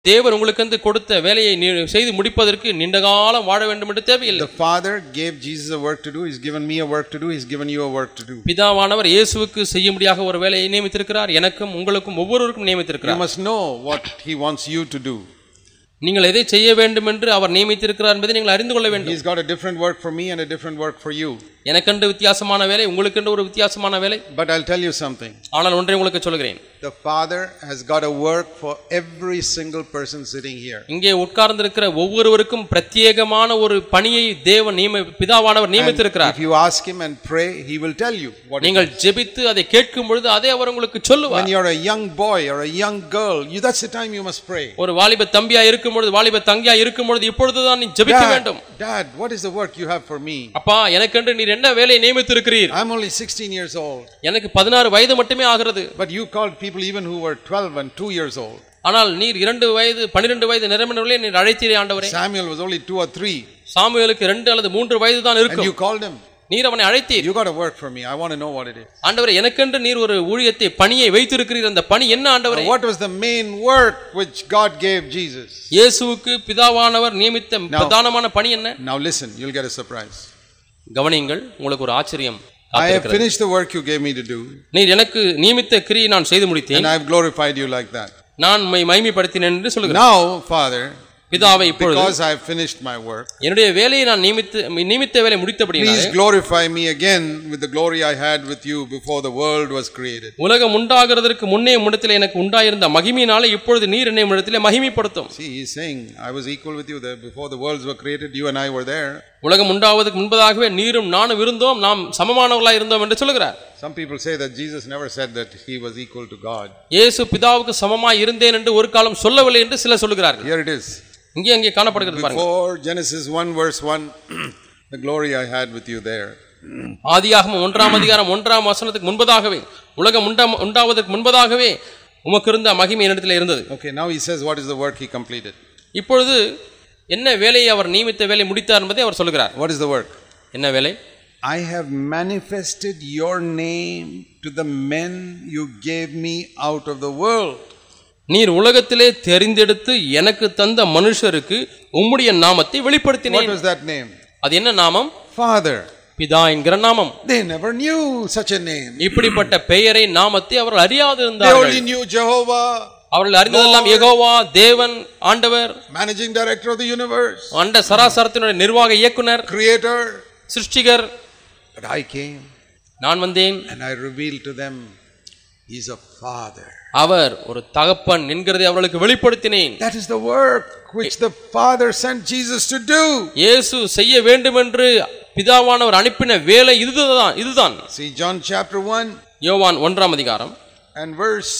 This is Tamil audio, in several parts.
தேவன் உங்களுக்கு கொடுத்த வேலையை செய்து முடிப்பதற்கு நீண்ட காலம் வாழ வேண்டும் என்று தேவையில்லை. The Father gave Jesus a work to do. He's given me a work to do. He's given you a work to do. பிதாவானவர் இயேசுவுக்கு செய்யும்படியாக ஒரு வேலையை நியமித்திருக்கிறார். எனக்கும் உங்களுக்கும் ஒவ்வொருவருக்கும் நியமித்திருக்கிறார். You must know what he wants you to do. நீங்கள் எதை செய்ய வேண்டும் என்று அவர் நியமித்திருக்கிறார் என்பதை நீங்கள் அறிந்து கொள்ள வேண்டும். He's got a different work for me and a different work for you. எனக்கென்று வித்தியாசமான வேலை, உங்களுக்கென்று ஒரு வித்தியாசமான வேலை. But I'll tell you something. ஆனால் ஒன்றை உங்களுக்கு சொல்கிறேன். The Father has got a work for every single person sitting here. இங்கே உட்கார்ந்திருக்கிற ஒவ்வொருவருக்கும் பிரத்யேகமான ஒரு பணியை தேவன் பிதாவானவர் நியமித்திருக்கிறார். If you ask him and pray, he will tell you what. நீங்கள் ஜெபித்து அதை கேட்கும் பொழுது அதை அவர் உங்களுக்கு சொல்லுவார். When you're a young boy or a young girl, that's the time you must pray. ஒரு வாலிப தம்பியா இருக்கும் பொழுது, வாலிப தங்கியா இருக்கும் பொழுது இப்பொழுதுதான் நீ ஜெபிக்க வேண்டும். Dad, what is the work you have for me? அப்பா, எனக்கென்று நீர் என்ன வேலையை நியமித்திருக்கிறீர்? I'm only 16 years old. எனக்கு 16 வயது மட்டுமே ஆகிறது. But you called people even who were 12 and 2 years old. ஆனால் நீர் 2 வயது 12 வயது நிரம்பினவர்களே நீர் அழைத்தீரே ஆண்டவரே. Samuel was only 2 or 3. சாமுவேலுக்கு 2 அல்லது 3 வயது தான் இருக்கும். And you called him. நீர் அவனை அழைத்தீர். You got a work for me. I want to know what it is. ஆண்டவரே, எனக்கென்று நீர் ஒரு ஊழியத்தை பணியை வைத்திருக்கிறீர். அந்த பணி என்ன ஆண்டவரே? What was the main work which God gave Jesus? இயேசுவுக்கு பிதாவானவர் நியமித்த பிரதானமான பணி என்ன? Now listen, you'll get a surprise. கவனியுங்கள், உங்களுக்கு ஒரு ஆச்சரியம். I have finished the work you gave me to do. நீர் எனக்கு நியமித்த கிரியை நான் செய்து முடித்தேன். And I have glorified you like that. நான் மகிமைப்படுத்தினேன் என்று சொல்கிறேன். Now, Father, பிதாவே, இப்பொழுது because I have finished my work, என்னுடைய வேலையை நான் நியமித்த வேலை முடித்தபடியால் please glorify me again with the glory I had with you before the world was created. உலகம் உண்டாகிறதற்கு முன்னே உம்மிடத்திலே எனக்கு உண்டாயிருந்த மகிமையினாலே இப்பொழுது நீர் என்னை உம்மிடத்திலே மகிமைப்படுத்தும். See, he is saying, I was equal with you there before the worlds were created. You and I were there. உலகம் உண்டாவதற்கு முன்பதாகவே நீரும் நானும் இருந்தோம், நாம் சமமானவர்களாய் இருந்தோம் என்று சொல்கிறார். Some people say that Jesus never said that he was equal to God. இயேசு பிதாவுக்கு சமமாய் இருந்தேன் என்று ஒரு காலம் சொல்லவில்லை என்று சிலர் சொல்கிறார்கள். Here it is. இங்கே காணப்படுகிறது பாருங்க. Before Genesis 1 verse 1, the glory I had with you there. ஆதியாகமம் 1ஆம் அதிகாரம் 1ஆம் வசனத்துக்கு முன்பதாகவே, உலகம் உண்டாவதற்கு முன்பதாகவே உமக்கு இருந்த மகிமை என்னிடத்தில் இருந்தது. Okay, now he says what is the work he completed. இப்பொழுது என்ன வேலையை அவர் நியமித்த வேலை முடித்தார் என்பதை அவர் சொல்கிறார். What is the work? என்ன வேலை? I have manifested your name to the men you gave me out of the world. நீர் உலகத்திலே தெரிந்தெடுத்து எனக்கு தந்த மனுஷருக்கு உம்முடைய நாமத்தை வெளிப்படுத்தினீர். What was that name? அது என்ன நாமம்? Father. பிதா என்கிற நாமம். They never knew such a name. இப்படிப்பட்ட பெயரை நாமத்தை அவர்கள் அறியாதிருந்தார்கள். They only knew Jehovah. அவர்கள் அறிந்ததெல்லாம் யெகோவா, தேவன், ஆண்டவர், managing director of the universe, அண்ட சராசரத்தினுடைய நிர்வாக இயக்குனர், creator, சிருஷ்டிகர். But I came. நான் வந்தேன். And I revealed to them he is a father. அவர் ஒரு தகப்பன் என்கிறதை அவர்களுக்கு வெளிப்படுத்தினேன். That is the work which the Father sent Jesus to do. இயேசு செய்ய வேண்டும் என்று பிதாவானவர் அனுப்பின வேலை இதுதான். See John chapter 1. யோவான் 1ஆம் அதிகாரம் and verse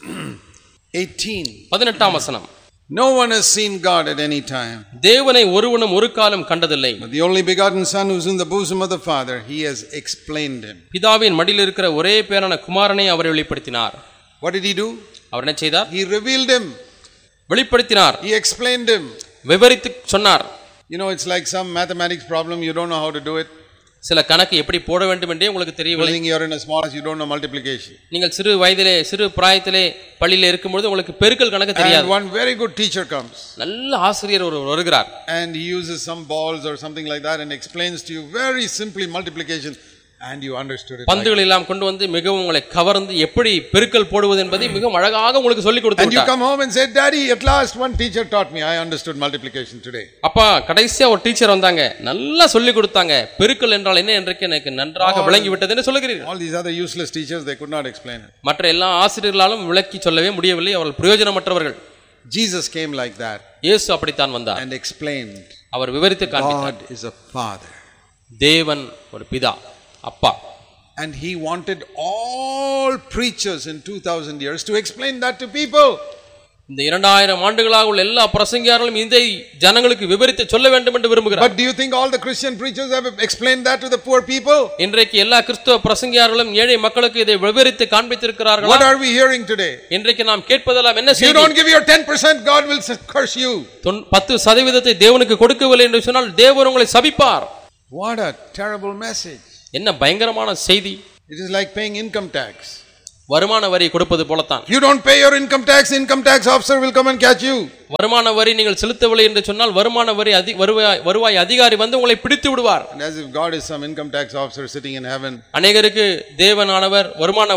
18. 18ஆம் வசனம். No one has seen God at any time. தேவனை ஒருவனும் ஒரு காலம் கண்டதில்லை. But the only begotten Son who is in the bosom of the Father, he has explained him. பிதாவின் மடியில் இருக்கிற ஒரே பேரான குமாரனை அவர் வெளிப்படுத்தினார். What did he do? அவர் என்ன செய்தார்? He revealed him. வெளிப்படுத்தினார். He explained him. விவரித்து சொன்னார். You know, it's like some mathematics problem, you don't know how to do it. சில கணக்கு எப்படி போட வேண்டும் என்றே உங்களுக்கு தெரியவில்லை. You are in a small class, you don't know multiplication. நீங்கள் சிறு பிராயத்திலே பள்ளியிலே இருக்கும்போது உங்களுக்கு பெருக்கல் கணக்கு தெரியாது. And one very good teacher comes. நல்ல ஆசிரியர் வருகிறார். And he uses some balls or something like that and explains to you very simply multiplication. And you understood it. பந்துகள் எல்லாம் கொண்டு வந்து மிகவும் உங்களை கவர்ந்து எப்படி பெருக்கல் போடுவது என்பதை மிகவும் அழகாக உங்களுக்கு சொல்லி கொடுத்தார். And you come home and say, Daddy, at last one teacher taught me. I understood multiplication today. அப்பா, கடைசியா ஒரு டீச்சர் வந்தாங்க, நல்லா சொல்லி கொடுத்தாங்க, பெருக்கல் என்றால் என்ன என்று எனக்கு நன்றாக விளங்கி விட்டது என்று சொல்லுகிறீர்கள். All these other useless teachers, they could not explain it. மற்ற எல்லா ஆசிரியர்களாலும் விளக்கி சொல்லவே முடியவில்லை, அவர்கள் பிரயோஜனமற்றவர்கள். Jesus came like that. இயேசு அப்படித்தான் வந்தார். And explained. அவர் விவரித்து காண்பித்தார். God is a father. தேவன் ஒரு பிதா, அப்பா. And he wanted all preachers in 2000 years to explain that to people. இந்த 2000 ஆண்டுகளாக உள்ள எல்லா பிரசங்கியார்களும் இதை ஜனங்களுக்கு விவரித்து சொல்ல வேண்டும் என்று விரும்புகிறார். But do you think all the Christian preachers have explained that to the poor people? இன்றைக்கு எல்லா கிறிஸ்தவ பிரசங்கியார்களும் ஏழை மக்களுக்கு இதை விவரித்து காண்பித்திருக்கிறார்களா? What are we hearing today? இன்றைக்கு நாம் கேட்பதெல்லாம் என்ன செய்தி? You don't give your 10%, God will curse you. 10% தேவனுக்கு கொடுக்கவில்லை என்று சொன்னால் தேவன் உங்களை சபிப்பார். What a terrible message. என்ன பயங்கரமான செய்தி. It is like paying income tax. வருமான வரி கொடுப்பது போலத்தான். You don't pay your income tax officer will come and catch you. வருமான வரி நீங்கள் செலுத்தவில்லை என்று சொன்னால் வருமான வரி வருவாய் அதிகாரி வந்து உங்களை பிடித்து விடுவார். And as if God is some income tax officer sitting in heaven. அநேகருக்கு தேவனானவர்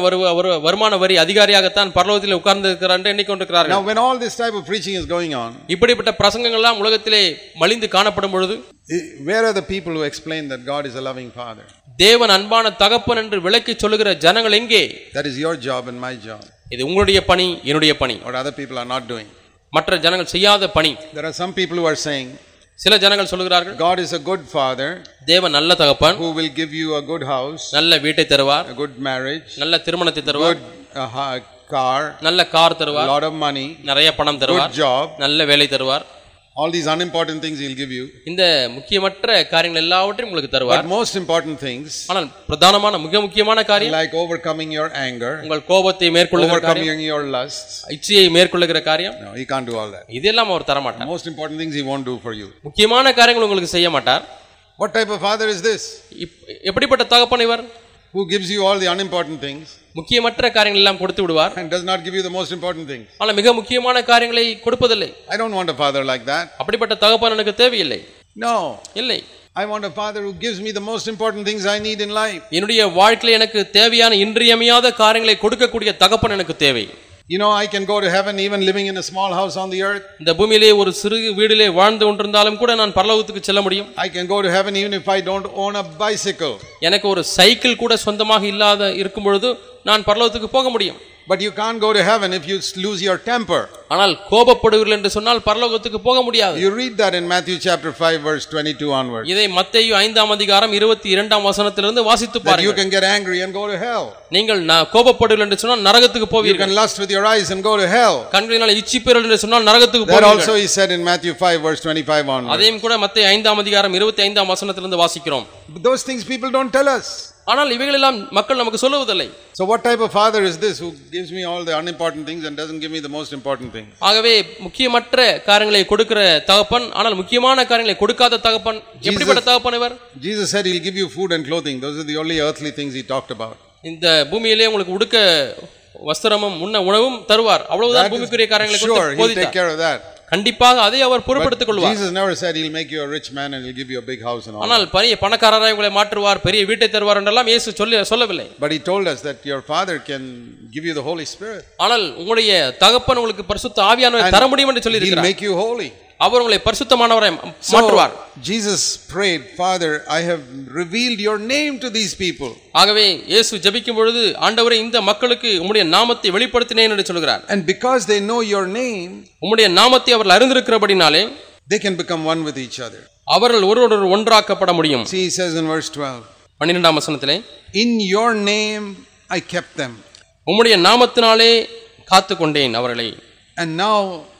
வருமான வரி அதிகாரியாகத்தான் பரலோகத்தில் உட்கார்ந்து இருக்கிறார் என்று எண்ணிக்கொண்டிருக்கிறார்கள். Now when all this type of preaching is going on, இப்படிப்பட்ட பிரசங்கங்கள் எல்லாம் உலகத்திலே மலிந்து காணப்படும் பொழுது, where are the people who explain that God is a loving father? தேவன் அன்பான தகப்பன் என்று விளக்கி சொல்லுகிற ஜனங்கள் எங்கே? That is your job and my job. இது உங்களுடைய பணி, என்னுடைய பணி. What other people are not doing. மற்ற ஜனங்கள் செய்யாத பணி. There are some people who are saying, சில ஜனங்கள் சொல்கிறார்கள், God is a good father, தேவன் நல்ல தகப்பன், who will give you a good house, நல்ல வீட்டை தருவார், a good marriage, நல்ல திருமணத்தை தருவார், good car, நல்ல கார் தருவார், a lot of money, நிறைய பணம் தருவார், good job, நல்ல வேலை தருவார். all these unimportant things he'll give you. இந்த முக்கியமற்ற காரியங்கள் எல்லாவற்றையும் உங்களுக்கு தருவார். But most important things, ஆனால் பிரதானமான மிக முக்கியமான காரியம், like overcoming your anger, உங்கள் கோபத்தை மேற்கொள்ளுகிற காரியம், overcoming your lusts, இச்சையை மேற்கொள்ளுகிற காரியம், no, he can't do all that. இதெல்லாம் அவர் தர மாட்டார். Most important things he won't do for you. முக்கியமான காரியங்கள் உங்களுக்கு செய்ய மாட்டார். What type of father is this? எப்படிப்பட்ட தகப்பன் இவர்? Who gives you all the unimportant things முக்கியமற்ற காரியங்கள் எல்லாம் கொடுத்து விடுவார், and does not give you the most important things. ஆனால் மிக முக்கியமான காரியங்களை கொடுப்பதில்லை. I don't want a father like that. அப்படிப்பட்ட தகப்பன் எனக்கு தேவையில்லை. No, இல்லை. I want a father who gives me the most important things I need in life. என்னுடைய வாழ்க்கையில எனக்கு தேவையான இன்றியமையாத காரியங்களை கொடுக்கக்கூடிய தகப்பன் எனக்கு தேவை. You know, I can go to heaven even living in a small house on the earth. இந்த பூமியிலே ஒரு சிறு வீட்டிலே வாழ்ந்து கொண்டிருந்தாலும் கூட நான் பரலோகத்துக்கு செல்ல முடியும். I can go to heaven even if I don't own a bicycle. எனக்கு ஒரு சைக்கிள் கூட சொந்தமாக இல்லாத இருக்கும் பொழுது நான் பரலோகத்துக்கு போக முடியும். But you can't go to heaven if you lose your temper. ஆனால் கோபப்படுவீர்கள் என்று சொன்னால் பரலோகத்துக்கு போக முடியாது. You read that in Matthew chapter 5 verse 22 onwards. இதை மத்தேயு 5ஆம் அதிகாரம் 22ஆம் வசனத்திலிருந்து வாசித்து பாருங்கள். You can get angry and go to hell. நீங்கள் கோபப்படுவீர்கள் என்று சொன்னால் நரகத்துக்கு You போவீர்கள். can lust with your eyes and go to hell. கண்களினால் இச்சிப்பீர்கள் என்று சொன்னால் நரகத்துக்கு That போவீர்கள். also is said in Matthew 5 verse 25 onwards. அதையும் கூட மத்தேயு 5ஆம் அதிகாரம் 25ஆம் வசனத்திலிருந்து வாசிக்கிறோம். But those things people don't tell us. ஆனால் இவைகள் எல்லாம் மக்கள் நமக்கு சொல்லுவதில்லை. So what type of father is this who gives me all the unimportant things and doesn't give me the most important things? ஆகவே முக்கியமற்ற காரியங்களை கொடுக்கிற தகப்பன், ஆனால் முக்கியமான காரியங்களை கொடுக்காத தகப்பன், எப்படிப்பட்ட தகப்பன் இவர்? Jesus said he'll give you food and clothing. Those are the only earthly things he talked about. இந்த பூமியிலே உங்களுக்கு உடுக்க வஸ்திரமும் உணவும் தருவார். அவ்வளவுதான் பூமிக்குரிய காரியங்களை Sure, he'll take care of that. கண்டிப்பாக அதை அவர் பொறுப்படுத்திக் கொள்வார். Jesus never said he'll make you a rich man and he'll give you a big house and all. ஆனால் பெரிய பணக்காரராய் உங்களை மாற்றுவார், பெரிய வீட்டை தருவார் என்றெல்லாம் இயேசு சொல்லவில்லை. But he told us that your father can give you the Holy Spirit. ஆனால் உங்களுடைய தகப்பன் உங்களுக்கு பரிசுத்த ஆவியானவரை தர முடியும் என்று சொல்லி இருக்கிறார். He'll make you holy. அவர் உங்களை பரிசுத்தமானவராய் மாற்றுவார். Jesus prayed, Father, I have revealed your name to these people. ஆகவே இயேசு ஜெபிக்கும் பொழுது, ஆண்டவரே இந்த மக்களுக்கு உம்முடைய நாமத்தை வெளிப்படுத்தினேன் என்று சொல்கிறார். And because they know your name, உம்முடைய நாமத்தை அவர்கள் அறிந்திருக்கிறபடினாலே they can become one with each other. அவர்கள் ஒருவரோடு ஒன்றாக்கப்பட முடியும். See, he says in verse 12, 12ஆம் வசனத்திலே, in your name I kept them. உம்முடைய நாமத்தினாலே காத்துக்கொண்டேன் அவர்களை. And now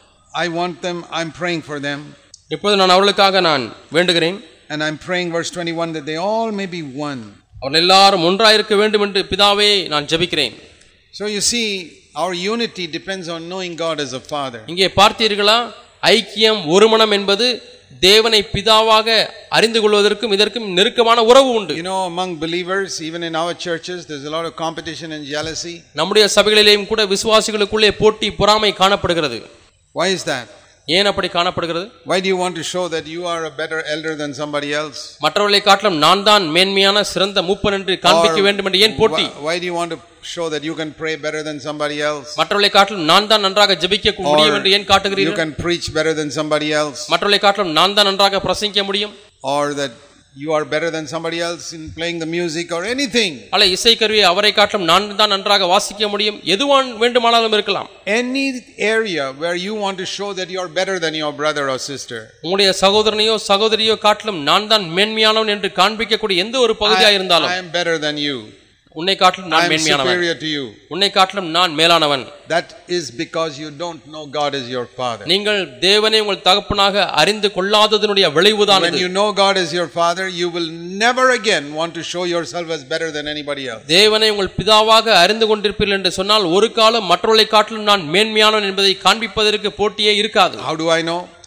I want them, I'm praying for them. இப்போது நான் அவர்களுக்காக நான் வேண்டுகிறேன். And I'm praying verse 21 that they all may be one. அவர்கள் எல்லாரும் ஒன்றாயிருக்க வேண்டும் என்று பிதாவே நான் ஜெபிக்கிறேன். So you see, our unity depends on knowing God as a father. இங்கே பார்த்தீர்களா, ஐக்கியம் ஒருமனம் என்பது தேவனை பிதாவாக அறிந்து கொள்வதற்கும் இதற்கும் நெருக்கமான உறவு உண்டு. You know, among believers, even in our churches, there's a lot of competition and jealousy. நம்முடைய சபைகளிலேயும் கூட விசுவாசிகளுக்குள்ளே போட்டி பொறாமை காணப்படுகிறது. Why is that? ஏன் அப்படி காணப்படுகிறது? Why do you want to show that you are a better elder than somebody else? மற்றவர்களை காட்டிலும் நான் தான் மேன்மையான சிறந்த மூப்பன் என்று காண்பிக்க வேண்டும் என்று ஏன் போட்டி? Why do you want to show that you can pray better than somebody else? மற்றவர்களை காட்டிலும் நான் தான் நன்றாக ஜெபிக்க முடியும் என்று ஏன் காட்டுகிறீர்கள்? You can preach better than somebody else? மற்றவர்களை காட்டிலும் நான் தான் நன்றாக பிரசங்கிக்க முடியும்? Or that you are better than somebody else in playing the music or anything? அல்ல இசைக்கருவியை அவரை காட்டிலும் நான் தான் நன்றாக வாசிக்க முடியும், எதுவான் வேண்டுமானாலும் இருக்கலாம். Any area where you want to show that you are better than your brother or sister. உங்களுடைய சகோதரனையோ சகோதரியோ காட்டிலும் நான் தான் மேன்மையானவன் என்று காண்பிக்கக்கூடிய எந்த ஒரு பகுதியாக இருந்தாலும், I am better than you. உன்னை காட்டிலும் நான் I am மேன்மையானவன், superior to you. உன்னை காட்டிலும் நான் மேலானவன். That is because you don't know God as your father. நீங்கள் தேவனை உங்கள் தகப்பனாக அறிந்து கொள்ளாததனுடைய விளைவுதான் When இது. you know God as your father, you will never again want to show yourself as better than anybody else. தேவனை உங்கள் பிதாவாக அறிந்து கொண்டிருப்பீர்கள் என்று சொன்னால் ஒரு காலம் மற்றவர்களை காட்டிலும் நான் மேன்மையானவன் என்பதை காண்பிப்பதற்கு போட்டியே இருக்காது. How do I know?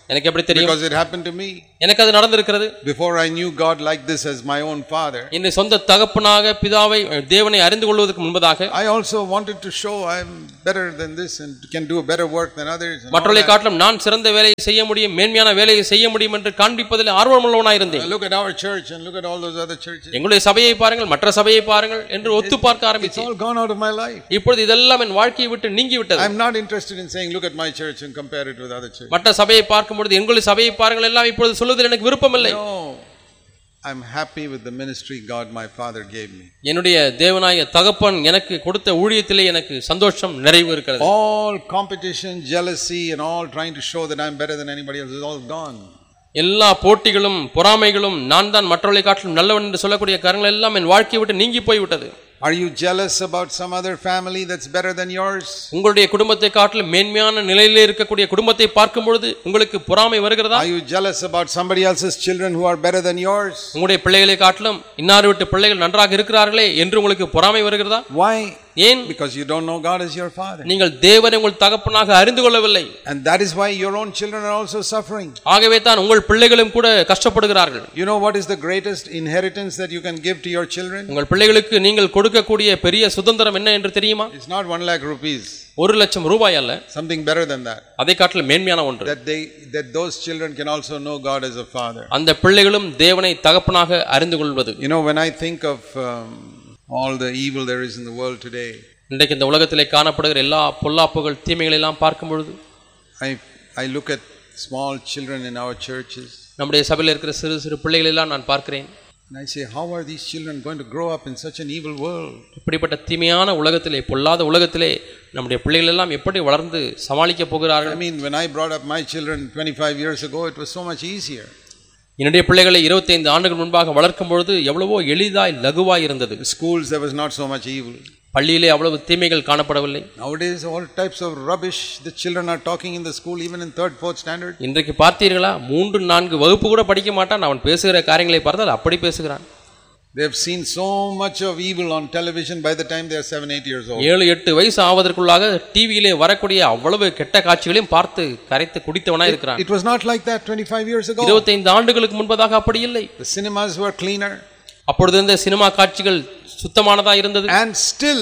எனக்கு எப்படி தெரியும்? Because it happened to me. எனக்கு அது நடந்திருக்கிறது. Before I knew God like this as my own father, என்னை சொந்த தகப்பனாக பிதாவை தேவனை அறிந்து கொள்வதற்கு முன்பதாக I also wanted to show I am better than this and can do a better work than others. மற்றவர்களை காட்டிலும் நான் சிறந்த வேலையை செய்ய முடியும், மேன்மையான வேலையை செய்ய முடியும் என்று காண்பிப்பதில் ஆர்வமுள்ளவனாய் இருந்தேன். Look at our church and look at all those other churches. எங்களுடைய சபையை பாருங்கள், மற்ற சபையை பாருங்கள் என்று ஒத்து பார்க்க ஆரம்பித்தேன். It's all gone out of my life. இப்பொழுது இதெல்லாம் என் வாழ்க்கையை விட்டு நீங்கி விட்டது. I am not interested in saying look at my church and compare it with other churches. மற்ற சபையை பார்க்கும்போது எங்களுடைய சபையை பாருங்கள் எல்லாம் இப்பொழுது சொல்வதில் எனக்கு விருப்பம் இல்லை. No, I'm happy with the ministry God my father gave me. என்னுடைய தேவனாய தகப்பன் எனக்கு கொடுத்த ஊழியத்திலே எனக்கு சந்தோஷம் நிறைவு இருக்கிறது. All competition, jealousy and all trying to show that I'm better than anybody else is all gone. எல்லா போட்டிகளும் பொறாமைகளும் நான் தான் மற்றவர்களை காட்டிலும் நல்லவன் என்று சொல்லக்கூடிய காரணங்கள் எல்லாம் என் வாழ்க்கையை விட்டு நீங்கி போய்விட்டது. Are you jealous about some other family that's better than yours? உங்களுடைய குடும்பத்தை காட்டிலும் மேன்மையான நிலையிலே இருக்கக்கூடிய குடும்பத்தை பார்க்கும் பொழுது உங்களுக்கு பொறாமை வருகிறதா? Are you jealous about somebody else's children who are better than yours? உங்களுடைய பிள்ளைகளை காட்டிலும் இன்னார் வீட்டு பிள்ளைகள் நன்றாக இருக்கிறார்களே என்று உங்களுக்கு பொறாமை வருகிறதா? Why? ஏன்? Because you don't know God as your father. நீங்கள் தேவனை உங்கள் தகப்பனாக அறிந்து கொள்ளவில்லை. And that is why your own children are also suffering. ஆகவே தான் உங்கள் பிள்ளைகளும் கூட கஷ்டப்படுகிறார்கள். You know what is the greatest inheritance that you can give to your children? உங்கள் பிள்ளைகளுக்கு நீங்கள் கொடுக்கக்கூடிய பெரிய சுதந்திரம் என்ன என்று தெரியுமா? It's not 1 lakh rupees. 1 லட்சம் ரூபாய் அல்ல, something better than that. அதை காட்டிலும் மேன்மையான ஒன்று. That those children can also know God as a father. அந்த பிள்ளைகளும் தேவனை தகப்பனாக அறிந்து கொள்வது. You know, when I think of all the evil there is in the world today, இன்றைக்கு இந்த உலகத்திலே காணப்படுகிற எல்லா பொல்லாப்புகள் தீமைகளை எல்லாம் பார்க்கும் பொழுது I look at small children in our churches. நம்முடைய சபையில் இருக்கிற சிறு சிறு பிள்ளைகளை எல்லாம் நான் பார்க்கிறேன். And I say, how are these children going to grow up in such an evil world? இப்படிப்பட்ட தீமையான உலகத்திலே, பொல்லாத உலகத்திலே நம்முடைய பிள்ளைகள் எல்லாம் எப்படி வளர்ந்து சமாளிக்க போகிறார்கள்? I mean, when I brought up my children 25 years ago, it was so much easier. என்னுடைய பிள்ளைகளை 25 ஆண்டுகள் முன்பாக வளர்க்கும் பொழுது எவ்வளவோ எளிதாய் லகுவாய் இருந்தது. Schools there was not so much evil. பள்ளியிலே அவ்வளவு தீமைகள் காணப்படவில்லை. Nowadays all types of rubbish the children are talking in the school, even in 3rd 4th standard. இன்றைக்கு பார்த்தீர்களா, 3 4 வகுப்பு கூட படிக்க மாட்டான், அவன் பேசுகிற காரியங்களை பார்த்தால் அப்படி பேசுகிறான். They have seen so much of evil on television by the time they are 7 8 years old. 7 8 வயசு ஆவதற்குள்ளாக டிவியிலே வரக்கூடிய அவ்வளவு கெட்ட காட்சிகளையும் பார்த்து கரைத்து குடித்தவனாய் இருக்கிறான். It was not like that 25 years ago. 25 ஆண்டுகளுக்கு முன்பதாக அப்படி இல்லை. The cinemas were cleaner. அப்பொழுது இந்த சினிமா காட்சிகள் சுத்தமானதா இருந்தது. And still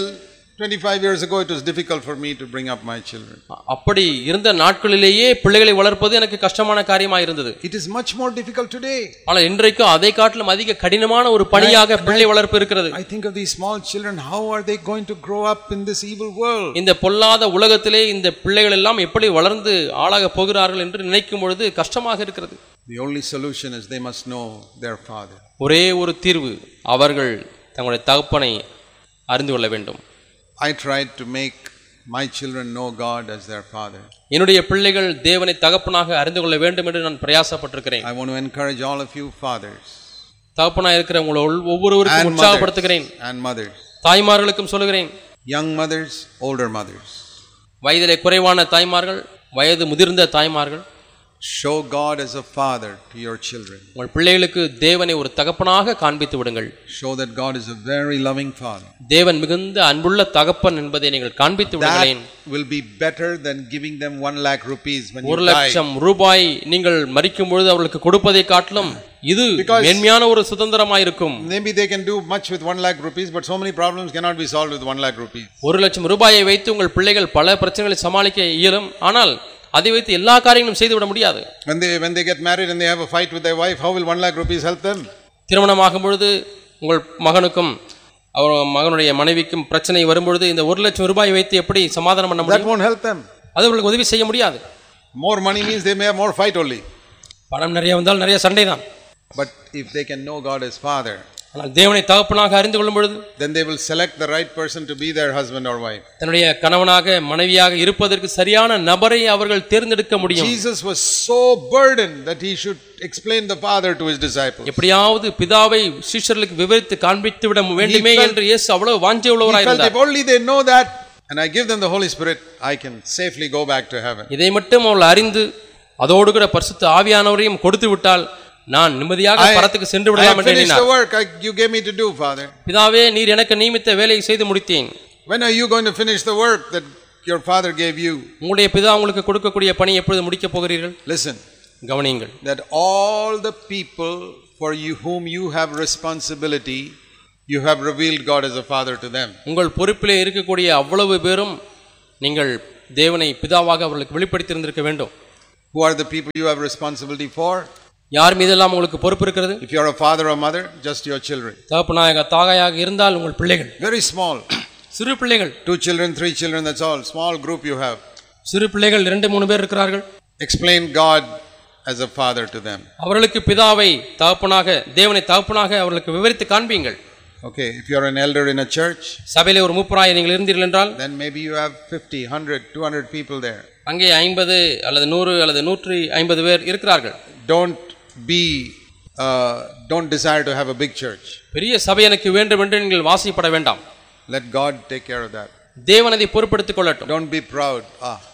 25 years ago it was difficult for me to bring up my children. அப்படி இருந்த நாட்களிலேயே பிள்ளைகளை வளர்ப்பது எனக்கு கஷ்டமான காரியமா இருந்தது. It is much more difficult today. ஆனால் இன்றைக்கு அதை காட்டிலும் அதிக கடினமான ஒரு பணியாக பிள்ளை வளர்ப்பு இருக்கிறது. I think of these small children, how are they going to grow up in this evil world? இந்த பொல்லாத உலகத்திலே இந்த பிள்ளைகள் எல்லாம் எப்படி வளர்ந்து ஆளாக போகிறார்கள் என்று நினைக்கும் பொழுது கஷ்டமாக இருக்கிறது. The only solution is they must know their father. ஒரே ஒரு தீர்வு, அவர்கள் தங்களுடைய தகப்பனை அறிந்து கொள்ள வேண்டும். I tried to make my children know God as their father. என்னுடைய பிள்ளைகள் தேவனை தகப்பனாக அறிந்து கொள்ள வேண்டும் என்று நான் பிரயாசப்பட்டிருக்கிறேன். I want to encourage all of you fathers. தகப்பனாக இருக்கிற உங்களை ஒவ்வொருவருக்கும் உற்சாகப்படுத்துகிறேன். And mothers. தாய்மார்களுக்கும் சொல்கிறேன். Young mothers, older mothers. வயதிலே குறைவான தாய்மார்கள், வயது முதிர்ந்த தாய்மார்கள், show God as a father to your children. உங்கள் பிள்ளைகளுக்கு தேவனை ஒரு தகப்பனாக காண்பித்து விடுங்கள். Show that God is a very loving father. தேவன் மிகுந்த அன்புள்ள தகப்பன் என்பதை நீங்கள் காண்பித்து விடுங்களேன். That will be better than giving them 1 lakh rupees when you die. 1 லட்சம் ரூபாய் நீங்கள் மரிக்கும் பொழுது அவர்களுக்கு கொடுப்பதை காட்டிலும் இது மேன்மையான ஒரு சுதந்திரமாய் இருக்கும். Maybe they can do much with 1 lakh rupees, but so many problems cannot be solved with 1 lakh rupees. 1 லட்சம் ரூபாயை வைத்து உங்கள் பிள்ளைகள் பல பிரச்சனைகளை சமாளிக்க இயலும். ஆனால் அதை வைத்து எல்லா காரியங்களும் செய்து விட முடியாது. When they get married and they have a fight with their wife, how will 1 lakh rupees help them? திருமணமாகும் பொழுது உங்கள் மகனுக்கும் அவர் மகனுடைய மனைவிக்கும் பிரச்சனை வரும்பொழுது இந்த 1 லட்சம் ரூபாய் வைத்து எப்படி சமாதானம் பண்ண முடியும்? That won't help them. அது உங்களுக்கு உதவி செய்ய முடியாது. More money means they may have more fight only. பணம் நிறைய வந்தால் நிறைய சண்டை தான். But if they can know God as father, ஆனால் தேவனை தகப்பனாக அறிந்து கொள்ளும் பொழுது then they will select the right person to be their husband or wife. தன்னுடைய கணவனாக மனைவியாக இருப்பதற்கு சரியான நபரை அவர்கள் தேர்ந்தெடுக்க முடியும். Jesus was so burdened that he should explain the father to his disciples. எப்படியாவது பிதாவை சீஷர்களுக்கு விவரித்து காண்பித்து விட வேண்டுமே என்று இயேசு அவ்வளவு வாஞ்சை உள்ளவராய் இருந்தார். If only they know that and I give them the Holy Spirit, I can safely go back to heaven. இதை மட்டும் அவர்கள் அறிந்து அதோடு கூட பரிசுத்த ஆவியானவரையும் கொடுத்து விட்டால் நான் நிம்மதியாக பரத்துக்கு சென்று விடலாம் என்று எண்ணினார். You gave me to do, Father. பிதாவே, நீர் எனக்கு நியமித்த வேலையை செய்து முடித்தேன். When are you going to finish the work that your father gave you? உங்களுடைய பிதா உங்களுக்கு கொடுக்கக்கூடிய பணி எப்பொழுது முடிக்க போகிறீர்கள்? Listen. கவனியுங்கள். that all the people for you whom you have responsibility, you have revealed God as a father to them. உங்கள் பொறுப்பிலே இருக்கக்கூடிய அவ்வளவு பேரும் நீங்கள் தேவனை பிதாவாக அவர்களுக்கு வெளிப்படுத்தியிருந்திருக்க வேண்டும். Who are the people you have responsibility for? யார் மீதெல்லாம் உங்களுக்கு பொறுப்பு இருக்கிறது? If you are a father or mother, just your children. தகப்பனாக தாயாக இருந்தால் உங்கள் பிள்ளைகள். Very small. சிறு பிள்ளைகள். 2 children, 3 children, that's all. Small group you have. சிறு பிள்ளைகள் 2-3 பேர் இருக்கிறார்கள். Explain God as a father to them. அவர்களுக்கு பிதாவை தகப்பனாக, தேவனை தகப்பனாக அவர்களுக்கு விவரித்து காண்பீங்கள். Okay, if you are an elder in a church, சபையிலே ஒரு மூப்பராய் நீங்கள் இருந்தீர்கள் என்றால், then maybe you have 50, 100, 200 people there. அங்கே 50 அல்லது 100 அல்லது 150 பேர் இருக்கிறார்கள். Don't desire to have a big church. பெரிய சபை எனக்கு வேண்டும் என்று நீங்கள் வாசிப்பட வேண்டாம். Let God take care of that. தேவன் அதை பொறுப்பெடுத்துக் கொள்ளட்டும். Don't be proud.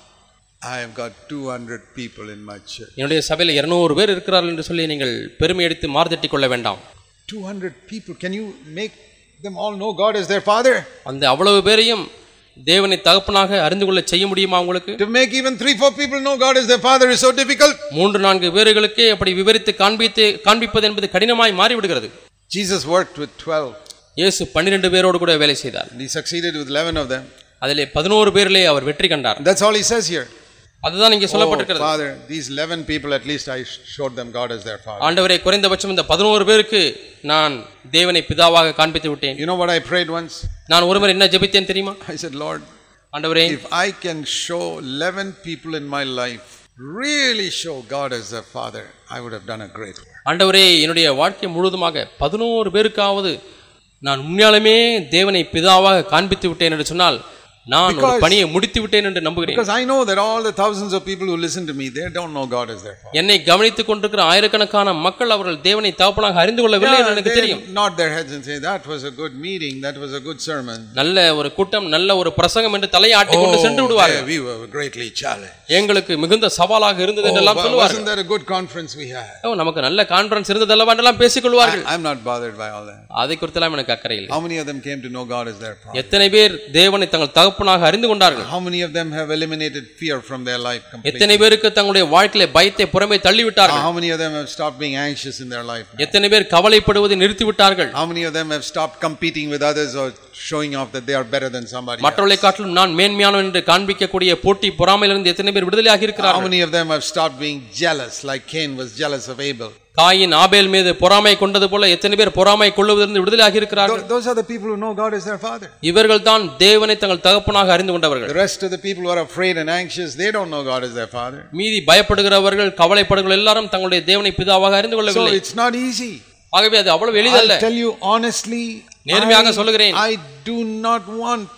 I have got 200 people in my church. என்னுடைய சபையில் 200 பேர் இருக்கிறார்கள் என்று சொல்லி நீங்கள் பெருமை எடுத்து மார்த்தட்டிக் கொள்ள வேண்டாம். 200 people, can you make them all know God as their father? அந்த அவ்வளவு பேரையும் தேவனை தகப்பனாக அறிந்து கொள்ள செய்ய முடியுமா உங்களுக்கு? To make even 3-4 people know God as their father is so difficult. 3-4 பேர்களுக்கே அப்படி விவரித்து காண்பிப்பது என்பது கடினமாய் மாறிவிடுகிறது. Jesus worked with 12. இயேசு 12 பேரோடு கூட வேலை செய்தார். He succeeded with 11 of them. அதிலே 11 பேரிலே அவர் வெற்றி கண்டார். That's all he says here. அதுதான் இங்கே சொல்லப்பட்டிருக்கிறது. Father, these 11 people at least I showed them God as their father. ஆண்டவரே, குறைந்தபட்சம் இந்த 11 பேருக்கு நான் தேவனை பிதாவாக காண்பித்து விட்டேன். You know what I prayed once? நான் ஒருமுறை என்ன ஜெபித்தேன் தெரியுமா? I said, Lord, ஆண்டவரே, if I can show 11 people in my life really show God as their father, I would have done a great work. ஆண்டவரே, என்னுடைய வாழ்க்கை முழுவதுமாக 11 பேருக்காவது நான் உண்மையாலுமே தேவனை பிதாவாக காண்பித்து விட்டேன் என்று சொன்னால் நான் ஒரு பணியை முடித்து விட்டேன் என்று நம்புகிறேன். Because I know that all the thousands of people who listen to me, they don't know God as their father. என்னை கவனித்துக் கொண்டிருக்கிற ஆயிரக்கணக்கான மக்கள் அவர்கள் தேவனை தகப்பனாக அறிந்து கொள்ளவில்லை என்று எனக்கு தெரியும். Nod their heads and say that was a good meeting, that was a good sermon. நல்ல ஒரு கூட்டம், நல்ல ஒரு பிரசங்கம் என்று தலையை ஆட்டிக் கொண்டு சென்று விடுவார்கள். We were greatly challenged. எங்களுக்கு மிகுந்த சவாலாக இருந்தது என்றெல்லாம் சொல்வார்கள். Wasn't that a good conference we had? நமக்கு நல்ல கான்ஃபரன்ஸ் இருந்ததல்லவா என்றெல்லாம் பேசிக் கொள்வார்கள். I'm not bothered by all that. அதை குறித்தெல்லாம் எனக்கு அக்கறை இல்லை. How many of them came to know God as their father? எத்தனை பேர் தேவனை தங்கள் தகப்பனாக அறிந்து கொண்டார்கள்? How many of them have eliminated fear from their life completely? எத்தனை பேருக்கு தங்களுடைய வாழ்க்கையிலே பயத்தை புறமே தள்ளி விட்டார்கள்? How many of them have stopped being anxious in their life? எத்தனை பேர் கவலைப்படுவதை நிறுத்தி விட்டார்கள்? How many of them have stopped competing with others or showing off that they are better than somebody? மற்றவர்களை காட்டிலும் நான் மேன்மையானவன் என்று காண்பிக்கக்கூடிய போட்டி பொறாமையிலிருந்து எத்தனை பேர் விடுதலையாகி இருக்கிறார்கள்? How many of them have stopped being jealous like Cain was jealous of Abel? Coin ஆபேல் மீது பொறாமை கொண்டது போல எத்தனை பேர் பொறாமை கொள்வதிலிருந்து விடுதலையாகி இருக்கிறார்கள்? Those are the people who know God as their father. இவர்கள் தான் தேவனை தங்கள் தகப்பனாக அறிந்து கொண்டவர்கள். The rest of the people who are afraid and anxious, they don't know God as their father. மீதி பயப்படுகிறவர்கள், கவலைப்படுகிறவர்கள் எல்லாரும் தங்களுடைய தேவனை பிதாவாக அறிந்து கொள்ளவில்லை. So it's not easy. ஆகவே அது அவ்வளவு எளிதல்ல. I tell you honestly, நேர்மையாக சொல்கிறேன், I do not want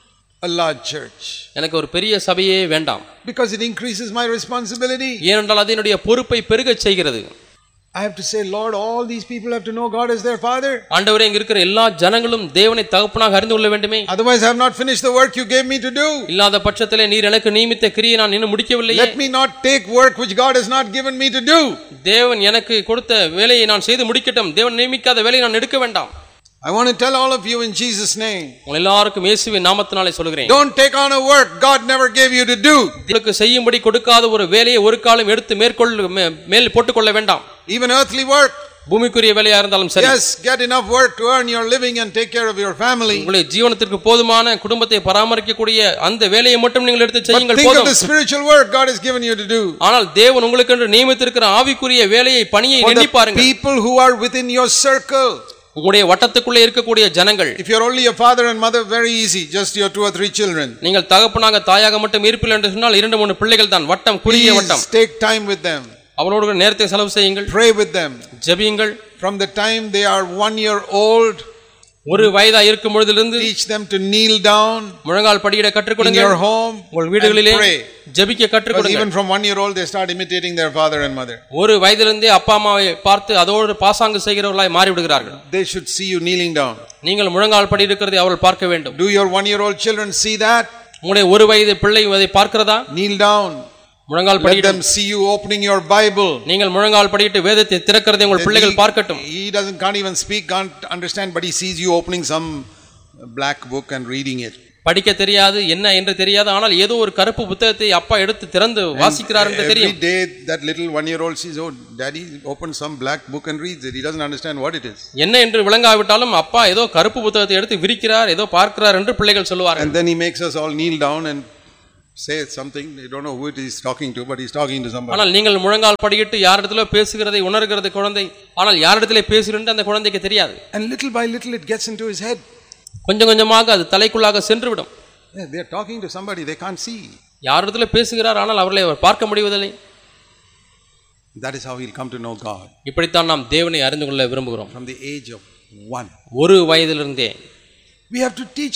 a large church. எனக்கு ஒரு பெரிய சபையே வேண்டாம். Because it increases my responsibility. ஏனென்றால் அது என்னுடைய பொறுப்பை பெருகச் செய்கிறது. I have to say, Lord, all these people have to know God as their father. ஆண்டவரே, இங்க இருக்கிற எல்லா ஜனங்களும் தேவனை தகப்பனாக அறிந்து கொள்ள வேண்டுமே. Otherwise I have not finished the work you gave me to do. இல்லாத பட்சத்திலே நீர் எனக்கு நியமித்த கிரியை நான் இன்னும் முடிக்கவில்லையே. Let me not take work which God has not given me to do. தேவன் எனக்கு கொடுத்த வேலையை நான் செய்து முடிக்கட்டும். தேவன் நியமிக்காத வேலையை நான் எடுக்க வேண்டாம். I want to tell all of you in Jesus name. உங்கள் எல்லாருக்கும் இயேசுவின் நாமத்தினாலே சொல்கிறேன். Don't take on a work God never gave you to do. உங்களுக்கு செய்யும்படி கொடுக்காத ஒரு வேலையை ஒரு காலம் எடுத்து மேல் போட்டுக்கொள்ள வேண்டாம். Even earthly work. பூமிக்குரிய வேலையா இருந்தாலும் சரி. Yes, get enough work to earn your living and take care of your family. உங்களுடைய ஜீவனத்திற்கு போதுமான குடும்பத்தை பராமரிக்கக்கூடிய அந்த வேலையை மட்டும் நீங்கள் எடுத்து செய்யுங்கள் போதும். But think of the spiritual work God has given you to do. ஆனால் தேவன் உங்களுக்கு என்று நியமித்திருக்கிற ஆவிக்குரிய வேலையை பணியை எண்ணி பாருங்கள். People who are within your circle. உங்களுடைய வட்டத்துக்குள்ளே இருக்கக்கூடிய ஜனங்கள். If you are only a father and mother, very easy, just your 2 or 3 children. நீங்கள் தகப்பனாக தாயாக மட்டும் இருப்பீர்கள் என்று சொன்னால் 2-3 பிள்ளைகள் தான், வட்டம் குறுகிய வட்டம். Please take time with them. அவரோடு நேரத்தை செலவு செய்யுங்கள். Pray with them. ஜெபியுங்கள். From the time they are 1 year old, ஒரு வயதா இருக்கும் பொழுதிலிருந்து teach them to kneel down. முழங்கால் படியிட கற்றுக் கொடுங்கள். In your home, உங்கள் வீடுகளிலே ஜெபிக்க கற்றுக் கொடுங்கள். Even from 1 year old they start imitating their father and mother. ஒரு வயதிலிருந்தே அப்பா அம்மாவை பார்த்து அதோடு பாசாங்கு செய்கிறவர்களாய் மாறி விடுகிறார்கள். They should see you kneeling down. நீங்கள் முழங்கால் படி இருக்கிறதை அவர்கள் பார்க்க வேண்டும். Do your 1 year old children see that? உங்களுடைய ஒரு வயது பிள்ளை அதை பார்க்கிறதா? Kneel down. முழங்கால் படியிட. Let them see you opening your Bible. நீங்கள் முழங்கால் படியிட்டு வேதத்தை திறக்கிறதை உங்கள் பிள்ளைகள் பார்க்கட்டும். He can't even speak, can't understand, but he sees you opening some black book and reading it. படிக்க தெரியாது, என்ன என்று தெரியாது, ஆனால் ஏதோ ஒரு கருப்பு புத்தகத்தை அப்பா எடுத்து திறந்து வாசிக்கிறார் என்று தெரியும். Every day that little 1-year-old sees, oh, daddy opens some black book and reads it. He doesn't understand what it is. என்ன என்று விளங்காவிட்டாலும் அப்பா ஏதோ கருப்பு புத்தகத்தை எடுத்து விரிக்கிறார், ஏதோ பார்க்கிறார் என்று பிள்ளைகள் சொல்லுவார்கள். And then he makes us all kneel down and say something. You don't know who it is talking to, but he's talking to somebody. ஆனால் நீங்கள் முழங்கால் படியிட்டு யாரிடத்திலோ பேசுகிறதை உணர்கிறது குழந்தை, ஆனால் யாரிடத்திலே பேசுகிறேன் அந்த குழந்தைக்கு தெரியாது. And little by little it gets into his head. கொஞ்சம் கொஞ்சமாக அது தலைக்குள்ளாக சென்று விடும். They are talking to somebody they can't see. யாரிடத்திலே பேசுகிறார், ஆனால் அவர்களை பார்க்க முடிவதில்லை. That is how he'll come to know God. இப்படித்தான் நாம் தேவனை அறிந்து கொள்ள விரும்புகிறோம். From the age of 1. ஒரு வயதிலிருந்தே We have to teach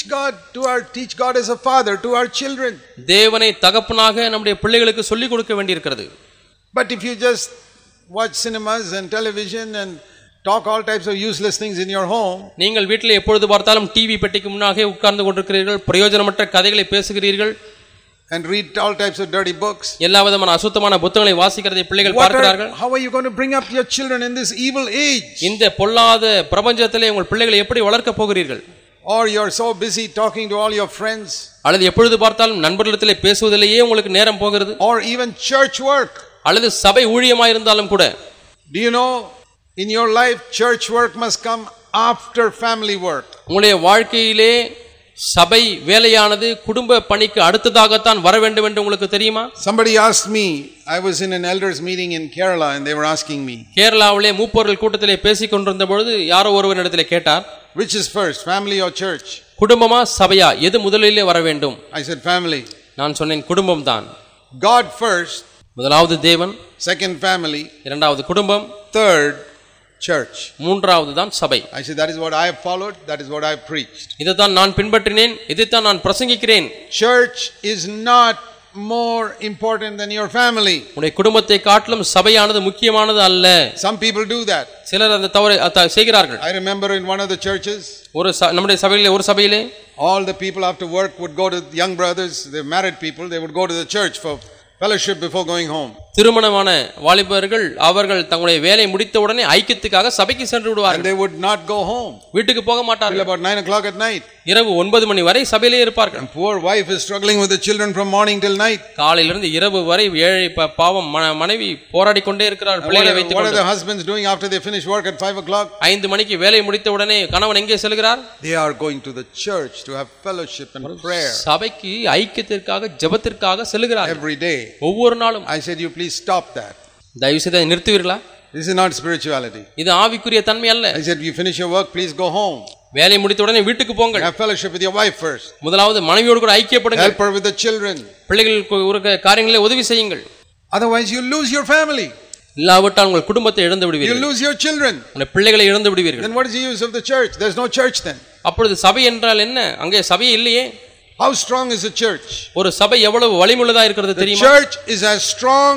God as a father to our children. தேவனை தகப்பனாக நம்முடைய பிள்ளைகளுக்கு சொல்லிக் கொடுக்க வேண்டியிருக்கிறது. But if you just watch cinemas and television and talk all types of useless things in your home, நீங்கள் வீட்டில் எப்பொழுது பார்த்தாலும் டிவி பெட்டிக்கு முன்னாக உட்கார்ந்து கொண்டிருக்கிறீர்கள், பிரயோஜனமற்ற கதைகளை பேசுகிறீர்கள், and read all types of dirty books, எல்லா விதமான அசுத்தமான புத்தகங்களை வாசிக்கிறதை பிள்ளைகள் பார்க்கிறார்கள். How are you going to bring up your children in this evil age? இந்த பொல்லாத பிரபஞ்சத்திலே உங்கள் பிள்ளைகளை எப்படி வளர்க்க போகிறீர்கள்? Or you are so busy talking to all your friends, அல்லது எப்பொழுது பார்த்தாலும் நண்பர்களிடத்திலே பேசுவதிலேயே உங்களுக்கு நேரம் போகிறது. or even church work, அல்லது சபை ஊழியமாய் இருந்தாலும் கூட. Do you know, in your life church work must come after family work. உங்களுடைய வாழ்க்கையிலே சபை வேலையானது குடும்ப பணிக்கு அடுத்ததாகத்தான் வர வேண்டும் என்று உங்களுக்கு தெரியுமா? Somebody asked me, I was in an elders meeting in Kerala and they were asking me, கேரளாவிலே மூப்பர்கள் கூட்டத்திலே பேசிக் கொண்டிருந்த பொழுது யாரோ ஒருவரிடத்திலே கேட்டார், which is first, family or church? குடும்பமா சபையா, எது முதலிலே வர வேண்டும்? I said family. நான் சொன்னேன் குடும்பம் தான். God first, முதலாவது தேவன், second family, இரண்டாவது குடும்பம், third church. மூன்றாவது தான் சபை. I said that is what I have followed, that is what I have preached. இதைத்தான் நான் பின்பற்றினேன், இதைத்தான் நான் பிரசங்கிக்கிறேன். Church is not more important than your family. உங்களுடைய குடும்பத்தை காட்டிலும் சபையானது முக்கியமானது அல்ல. Some people do that. சிலர் அந்த தவறை செய்கிறார்கள். I remember in one of the churches, நம்முடைய சபையிலே ஒரு சபையிலே all the people after work would go to young brothers, they married people, they would go to the church for fellowship before going home. திருமணமான வாலிபர்கள் அவர்கள் தங்களுடைய வேலை முடித்த உடனே ஐக்கியத்துக்காக சபைக்கு சென்று விடுவார்கள். And they would not go home. வீட்டுக்கு போக மாட்டார்கள். Till about 9 o'clock at night. இரவு 9 மணி வரை சபையிலே இருப்பார்கள். And poor wife is struggling with the children from morning till night. காலையிலிருந்து இரவு வரை ஏழை பாவம் மனைவி போராடி கொண்டே இருக்கிறார் பிள்ளைகளை வைத்துக் கொண்டு. What are the husbands doing after they finish work at 5 o'clock? 5 மணிக்கு வேலை முடித்த உடனே கணவன் எங்கே செல்கிறார்? They are going to the church to have fellowship and prayer. சபைக்கு ஐக்கியத்திற்காக ஜெபத்திற்காக செல்கிறார். Every day. ஒவ்வொரு நாளும். I said you please stop that. தயவு செய்து நிறுத்துவீர்களா? This is not spirituality. இது ஆவிக்குரிய தன்மை அல்ல. I said you finish your work, please go home. வேலை முடித்த உடனே வீட்டுக்கு போங்கள். Have fellowship with your wife first. முதலாவது மனைவியோடு கூட ஐக்கியப்படுங்கள். Help her with the children. பிள்ளைகளுக்கு ஒரு காரியங்களை உதவி செய்யுங்கள். Otherwise you lose your family. இல்லாவிட்டால் உங்கள் குடும்பத்தை இழந்து விடுவீர்கள். You lose your children. உங்கள் பிள்ளைகளை இழந்து விடுவீர்கள். Then what is the use of the church? There's no church then. அப்பொழுது சபை என்றால் என்ன? அங்கே சபை இல்லையே. How strong is the church? ஒரு சபை எவ்வளவு வலிமையுள்ளதா இருக்கிறது தெரியுமா? The church is as strong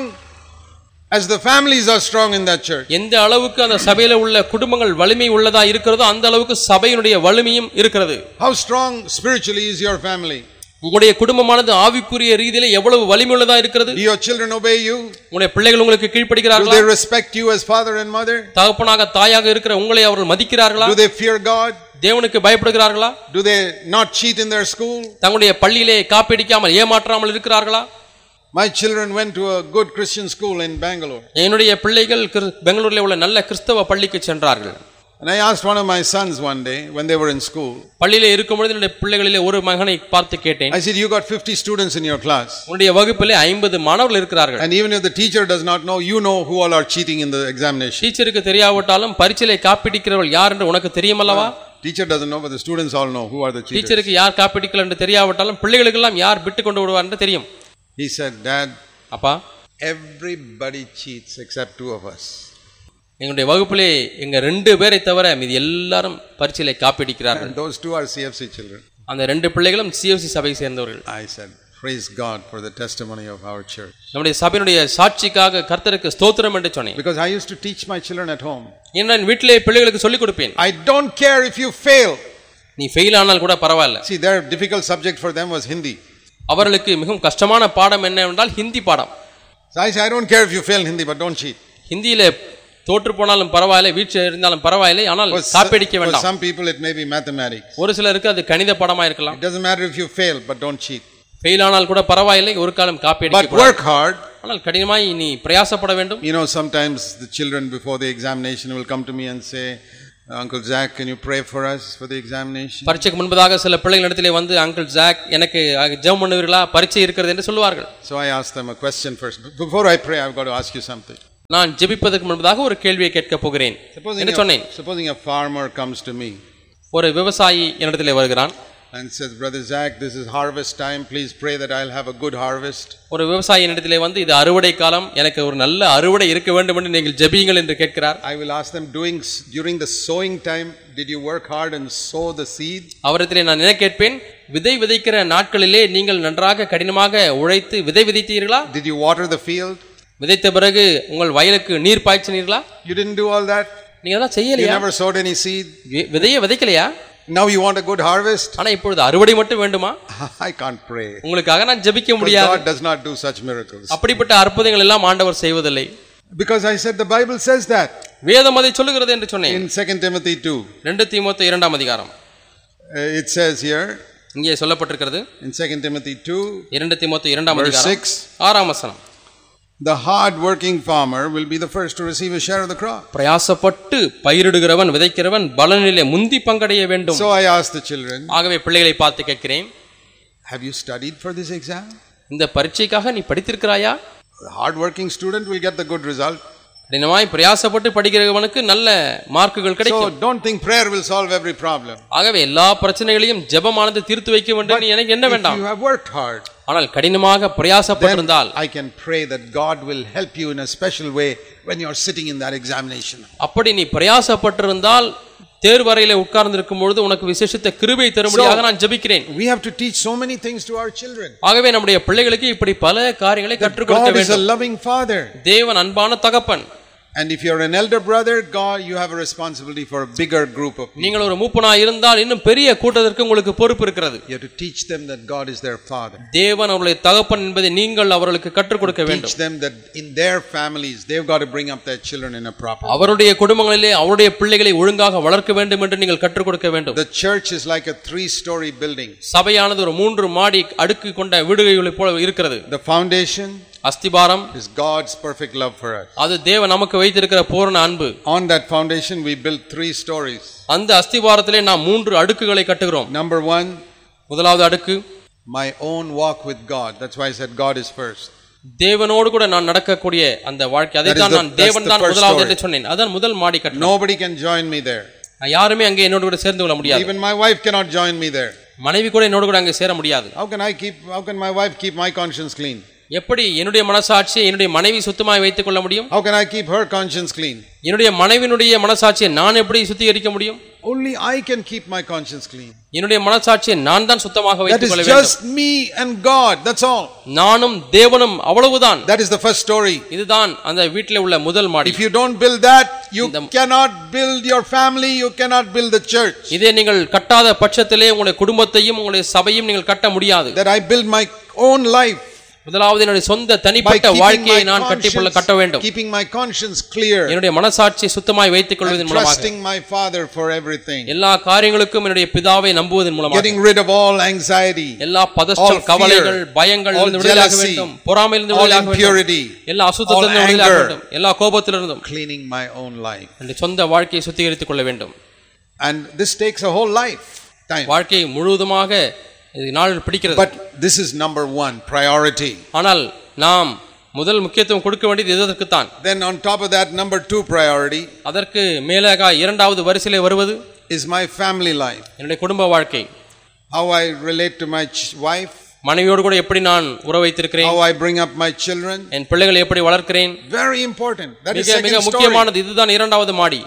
as the families are strong in that church. எந்த அளவுக்கு அந்த சபையில உள்ள குடும்பங்கள் வலிமை உள்ளதா இருக்கிறதோ அந்த அளவுக்கு சபையினுடைய வலிமையும் இருக்கிறது. How strong spiritually is your family? உங்களுடைய குடும்பமானது ஆவிக்குரிய ரீதியிலே எவ்வளவு வலிமையுள்ளதா இருக்கிறது? Do your children obey you? உங்களுடைய பிள்ளைகள் உங்களுக்கு கீழ்ப்படிகிறார்களா? Do they respect you as father and mother? தகப்பனாக தாயாக இருக்கிற உங்களை அவர்கள் மதிக்கிறார்களா? Do they fear God? தேவனுக்கு பயப்படுகிறார்களா? Do they not cheat in their school? தங்களுடைய பள்ளியிலே காப்பீடிக்காமல் ஏமாற்றாமல் இருக்கிறார்களா? My children went to a good Christian school in Bangalore. என்னுடைய பிள்ளைகள் பெங்களூரிலே உள்ள நல்ல கிறிஸ்தவ பள்ளிக்கு சென்றார்கள். And I asked one of my sons one day when they were in school. பள்ளியிலே இருக்கும்போது என்னுடைய பிள்ளைகளிலே ஒரு மகனை பார்த்து கேட்டேன். I said you got 50 students in your class. உன்னுடைய வகுப்பிலே 50 மாணவர்கள் இருக்கிறார்கள். And even if the teacher does not know, you know who all are cheating in the examination. டீச்சருக்கு தெரியாவிட்டாலும் பரீட்சையிலே காப்பீடிக்கிறவர்கள் யார் என்று உனக்கு தெரியுமல்லவா? Teacher doesn't know, but the students all know who are the cheaters. டீச்சருக்கு யார் காப்பீடிக்கல என்று தெரியாவிட்டாலும் பிள்ளைகளுக்கு எல்லாம் யார் விட்டு கொண்டு விடுவார் என்று தெரியும். He said, Dad, அப்பா, everybody cheats except 2 of us. எங்களுடைய வகுப்பிலே எங்க 2 பேரை தவிர மீதி எல்லாரும் பரீட்சையிலே காப்பீடிக்கிறார்கள். And those 2 are CFC children. அந்த 2 பிள்ளைகளும் CFC சபையை சேர்ந்தவர்கள். I said, praise God for the testimony of our church. நம்முடைய சபையினுடைய சாட்சிக்காக கர்த்தருக்கு ஸ்தோத்திரம் என்று சொன்னேன். Because I used to teach my children at home. நான் வீட்டிலே பிள்ளைகளுக்கு சொல்லிக் கொடுப்பேன். I don't care if you fail. நீ ஃபெயில் ஆனால் கூட பரவாயில்லை. See, their difficult subject for them was Hindi. அவர்களுக்கு மிகவும் கஷ்டமான பாடம் என்னவென்றால் ஹிந்தி பாடம். So I say, I don't care if you fail in Hindi, but don't cheat. ஹிந்தியிலே தோற்று போனாலும் பரவாயில்லை, வீழ்ச்சி இருந்தாலும் பரவாயில்லை, ஆனால் காப்பியடிக்க For வேண்டாம். some people it may be mathematics. ஒரு சிலருக்கு அது கணித பாடமா இருக்கலாம். It doesn't matter if you fail, but don't cheat. Fail ஆனால் கூட பரவாயில்லை, ஒரு காலம் காப்பியடிக்க But கூடாது. work hard. ஆனால் கடினமாய் நீ பிரயாசப்பட வேண்டும். You know, sometimes the children before the examination will come to me and say, Uncle Zach, can you pray for us for the examination? பரீட்சைக்கு முன்பதாக சில பிள்ளைகள் இடத்திலே வந்து அங்கிள் ஜாக் எனக்கு ஜெபம் பண்ணுவீர்களா, பரீட்சை இருக்கிறது என்று சொல்வார்கள். So I ask them a question first. Before I pray, I've got to ask you something. நான் ஜெபிப்பதற்கு முன்பதாக ஒரு கேள்வியை கேட்க போகிறேன் என்று சொன்னேன். Supposing a farmer comes to me ஒரு விவசாயி என்னிடத்திலே வருகிறான் and says, Brother Zach, this is harvest time. Please pray that I'll have a good harvest. ஒரு விவசாயி என்னிடத்திலே வந்து இது அறுவடை காலம், எனக்கு ஒரு நல்ல அறுவடை இருக்க வேண்டும் என்று நீங்கள் ஜெபியுங்கள் என்று கேட்கிறார். I will ask them, during the sowing time, did you work hard and sow the seed? அவரிடத்திலே நான் என்ன கேட்பேன், விதை விதைக்கிற நாட்களிலே நீங்கள் நன்றாக கடினமாக உழைத்து விதை விதைத்தீர்களா? Did you water the field? விதைத்த பிறகு உங்கள் வயலுக்கு நீர் பாய்ச்சினீர்களா? You didn't do all that. நீங்க அதான் You செய்யலையா? never sowed any seed. விதையை விதைக்கலையா? Now you want a good harvest? ஆனா இப்பொழுது அறுவடை மட்டும் வேண்டுமா? I can't pray. உங்களுக்காக நான் ஜெபிக்க Because முடியாது. God does not do such miracles. அப்படிப்பட்ட அற்புதங்கள் எல்லாம் ஆண்டவர் செய்வதில்லை. Because I said the Bible says that. வேதம் அதை சொல்லுகிறது என்று சொன்னேன். In 2 Timothy 2. 2 தீமோத்தேயு 2ஆம் அதிகாரம். It says here. இங்கே சொல்லப்பட்டிருக்கிறது. In 2 Timothy 2. 2 தீமோத்தேயு 2ஆம் Verse அதிகாரம் 6. 6ஆம் வசனம். The hard-working farmer will be the first to receive a share of the crop. பிரயாசப்பட்டு பயிரிடுகிறவன் விதைக்கிறவன் பலனிலே முந்தி பங்கடைய வேண்டும். So I asked the children. ஆகவே பிள்ளைகளை பார்த்து கேட்கிறேன், Have you studied for this exam? இந்த பரீட்சைக்காக நீ படித்திருக்கிறாயா? The hard-working student will get the good result. கடினமாய் பிரயாசப்பட்டு படிக்கிறவனுக்கு நல்ல மார்க்குகள் So கிடைக்கும். don't think prayer will solve every problem. ஆகவே எல்லா பிரச்சனைகளையும் ஜெபமானது தீர்த்து வைக்க வேண்டும் என்று எனக்கு என்ன If வேண்டாம். you have worked hard, ஆனால் கடினமாக then பிரயாசப்பட்டிருந்தால் I can pray that God will help you in a special way when you are sitting in that examination. அப்படி நீ பிரயாசப்பட்டிருந்தால் தேர்வறையிலே உட்கார்ந்து இருக்கும் பொழுது உனக்கு விசேஷித்த கிருபை தரும்படியாக நான் ஜெபிக்கிறேன். We have to teach so many things to our children. ஆகவே நம்முடைய பிள்ளைகளுக்கு இப்படி பல காரியங்களை கற்றுக் கொடுக்க God is a வேண்டும். loving father. தேவன் அன்பான தகப்பன். And if you're an elder brother, God, you have a responsibility for a bigger group of people. நீங்கள் ஒரு மூப்பனாய் இருந்தால் இன்னும் பெரிய கூட்டத்திற்கு உங்களுக்கு பொறுப்பு இருக்கிறது. You have to teach them that God is their father. தேவன் அவருடைய தகப்பன் என்பதை நீங்கள் அவர்களுக்கு கற்றுக் கொடுக்க வேண்டும். Teach them that in their families they've got to bring up their children in a proper way. அவருடைய குடும்பங்களிலே அவருடைய பிள்ளைகளை ஒழுங்காக வளர்க்க வேண்டும் என்று நீங்கள் கற்றுக் கொடுக்க வேண்டும். The church is like a 3-story building. சபையானது ஒரு 3 மாடி அடுக்கு கொண்ட வீடுகளைப் போல இருக்கிறது. The foundation அஸ்திபாரம் is God's perfect love for us. அது தேவன் நமக்கு வைத்திருக்கிற பூரண அன்பு. On that foundation we built 3 stories. அந்த அஸ்திபாரத்திலே நாம் 3 அடுக்குகளை கட்டுகிறோம். Number 1, முதலாவது அடுக்கு my own walk with God. That's why I said God is first. தேவனோடு கூட நான் நடக்கக்கூடிய அந்த வாழ்க்கை, அதை தான் நான் தேவன் தான் முதலாவது என்று சொன்னேன். அதான் முதல் மாடி கட்டணம். Nobody can join me there. யாருமே அங்கே என்னோடு கூட சேர்ந்து கொள்ள முடியாது. Even my wife cannot join me there. மனைவி கூட என்னோடு கூட அங்கே சேர முடியாது. How can my wife keep my conscience clean? எப்படி என்னுடைய மனசாட்சியை என்னுடைய மனைவி சுத்தமாய் வைத்துக் கொள்ள முடியும்? How can I keep her conscience clean? என்னுடைய மனைவியினுடைய மனசாட்சியை நான் எப்படி சுத்திகரிக்க முடியும்? Only I can keep my conscience clean. என்னுடைய மனசாட்சியை நான் தான் சுத்தமாக வைத்துக் கொள்ள That is வேண்டும். just me and God. That's all. நானும் தேவனும் அவ்வளவுதான். That is the first story. இதுதான் அந்த வீட்டிலே உள்ள முதல் மாடி. If you don't build that, you cannot build your family, you cannot build the church. இதை நீங்கள் கட்டாத பட்சத்திலே உங்களுடைய குடும்பத்தையும் உங்களுடைய சபையும் நீங்கள் கட்ட முடியாது. That I build my own life. முதலாவது என்னுடைய சொந்த தனிப்பட்ட வாழ்க்கையை நான் கட்ட வேண்டும். Keeping my conscience clear. என்னுடைய மனசாட்சியை சுத்தமாய் வைத்துக் கொள்வதன் மூலமாக. Trusting my Father for everything. எல்லா காரியங்களுக்கும் என்னுடைய பிதாவை நம்புவதன் மூலமாக. Getting rid of all anxiety. எல்லா பதஷ்டம், கவலைகள், பயங்கள் இருந்து விடுதலையாக வேண்டும். பொறாமையிலிருந்து விடுதலையாக வேண்டும். எல்லா அசுத்தத்திலிருந்து விடுதலையாக வேண்டும். எல்லா கோபத்திலிருந்தும். Cleaning my own life. என்னுடைய சொந்த வாழ்க்கையை சுத்திகரித்துக் கொள்ள வேண்டும். And this takes a whole life time. வாழ்க்கை முழுவதுமாக இது நாள் பிடிக்கிறது. But this is number 1 priority. ஆனால் நாம் முதல் முக்கியத்துவம் கொடுக்க வேண்டியது இதற்கு தான். Then on top of that, number 2 priority, அதற்கு மேலாக இரண்டாவது வரிசையிலே வருவது is my family life. என்னுடைய குடும்ப வாழ்க்கை. How I relate to my wife, மனைவியோடு கூட எப்படி நான் உறவு வைத்திருக்கிறேன், how I bring up my children, என் பிள்ளைகளை எப்படி வளர்க்கிறேன். very important. That is மிக second முக்கியமானது. story. இதுதான் இரண்டாவது மாடி.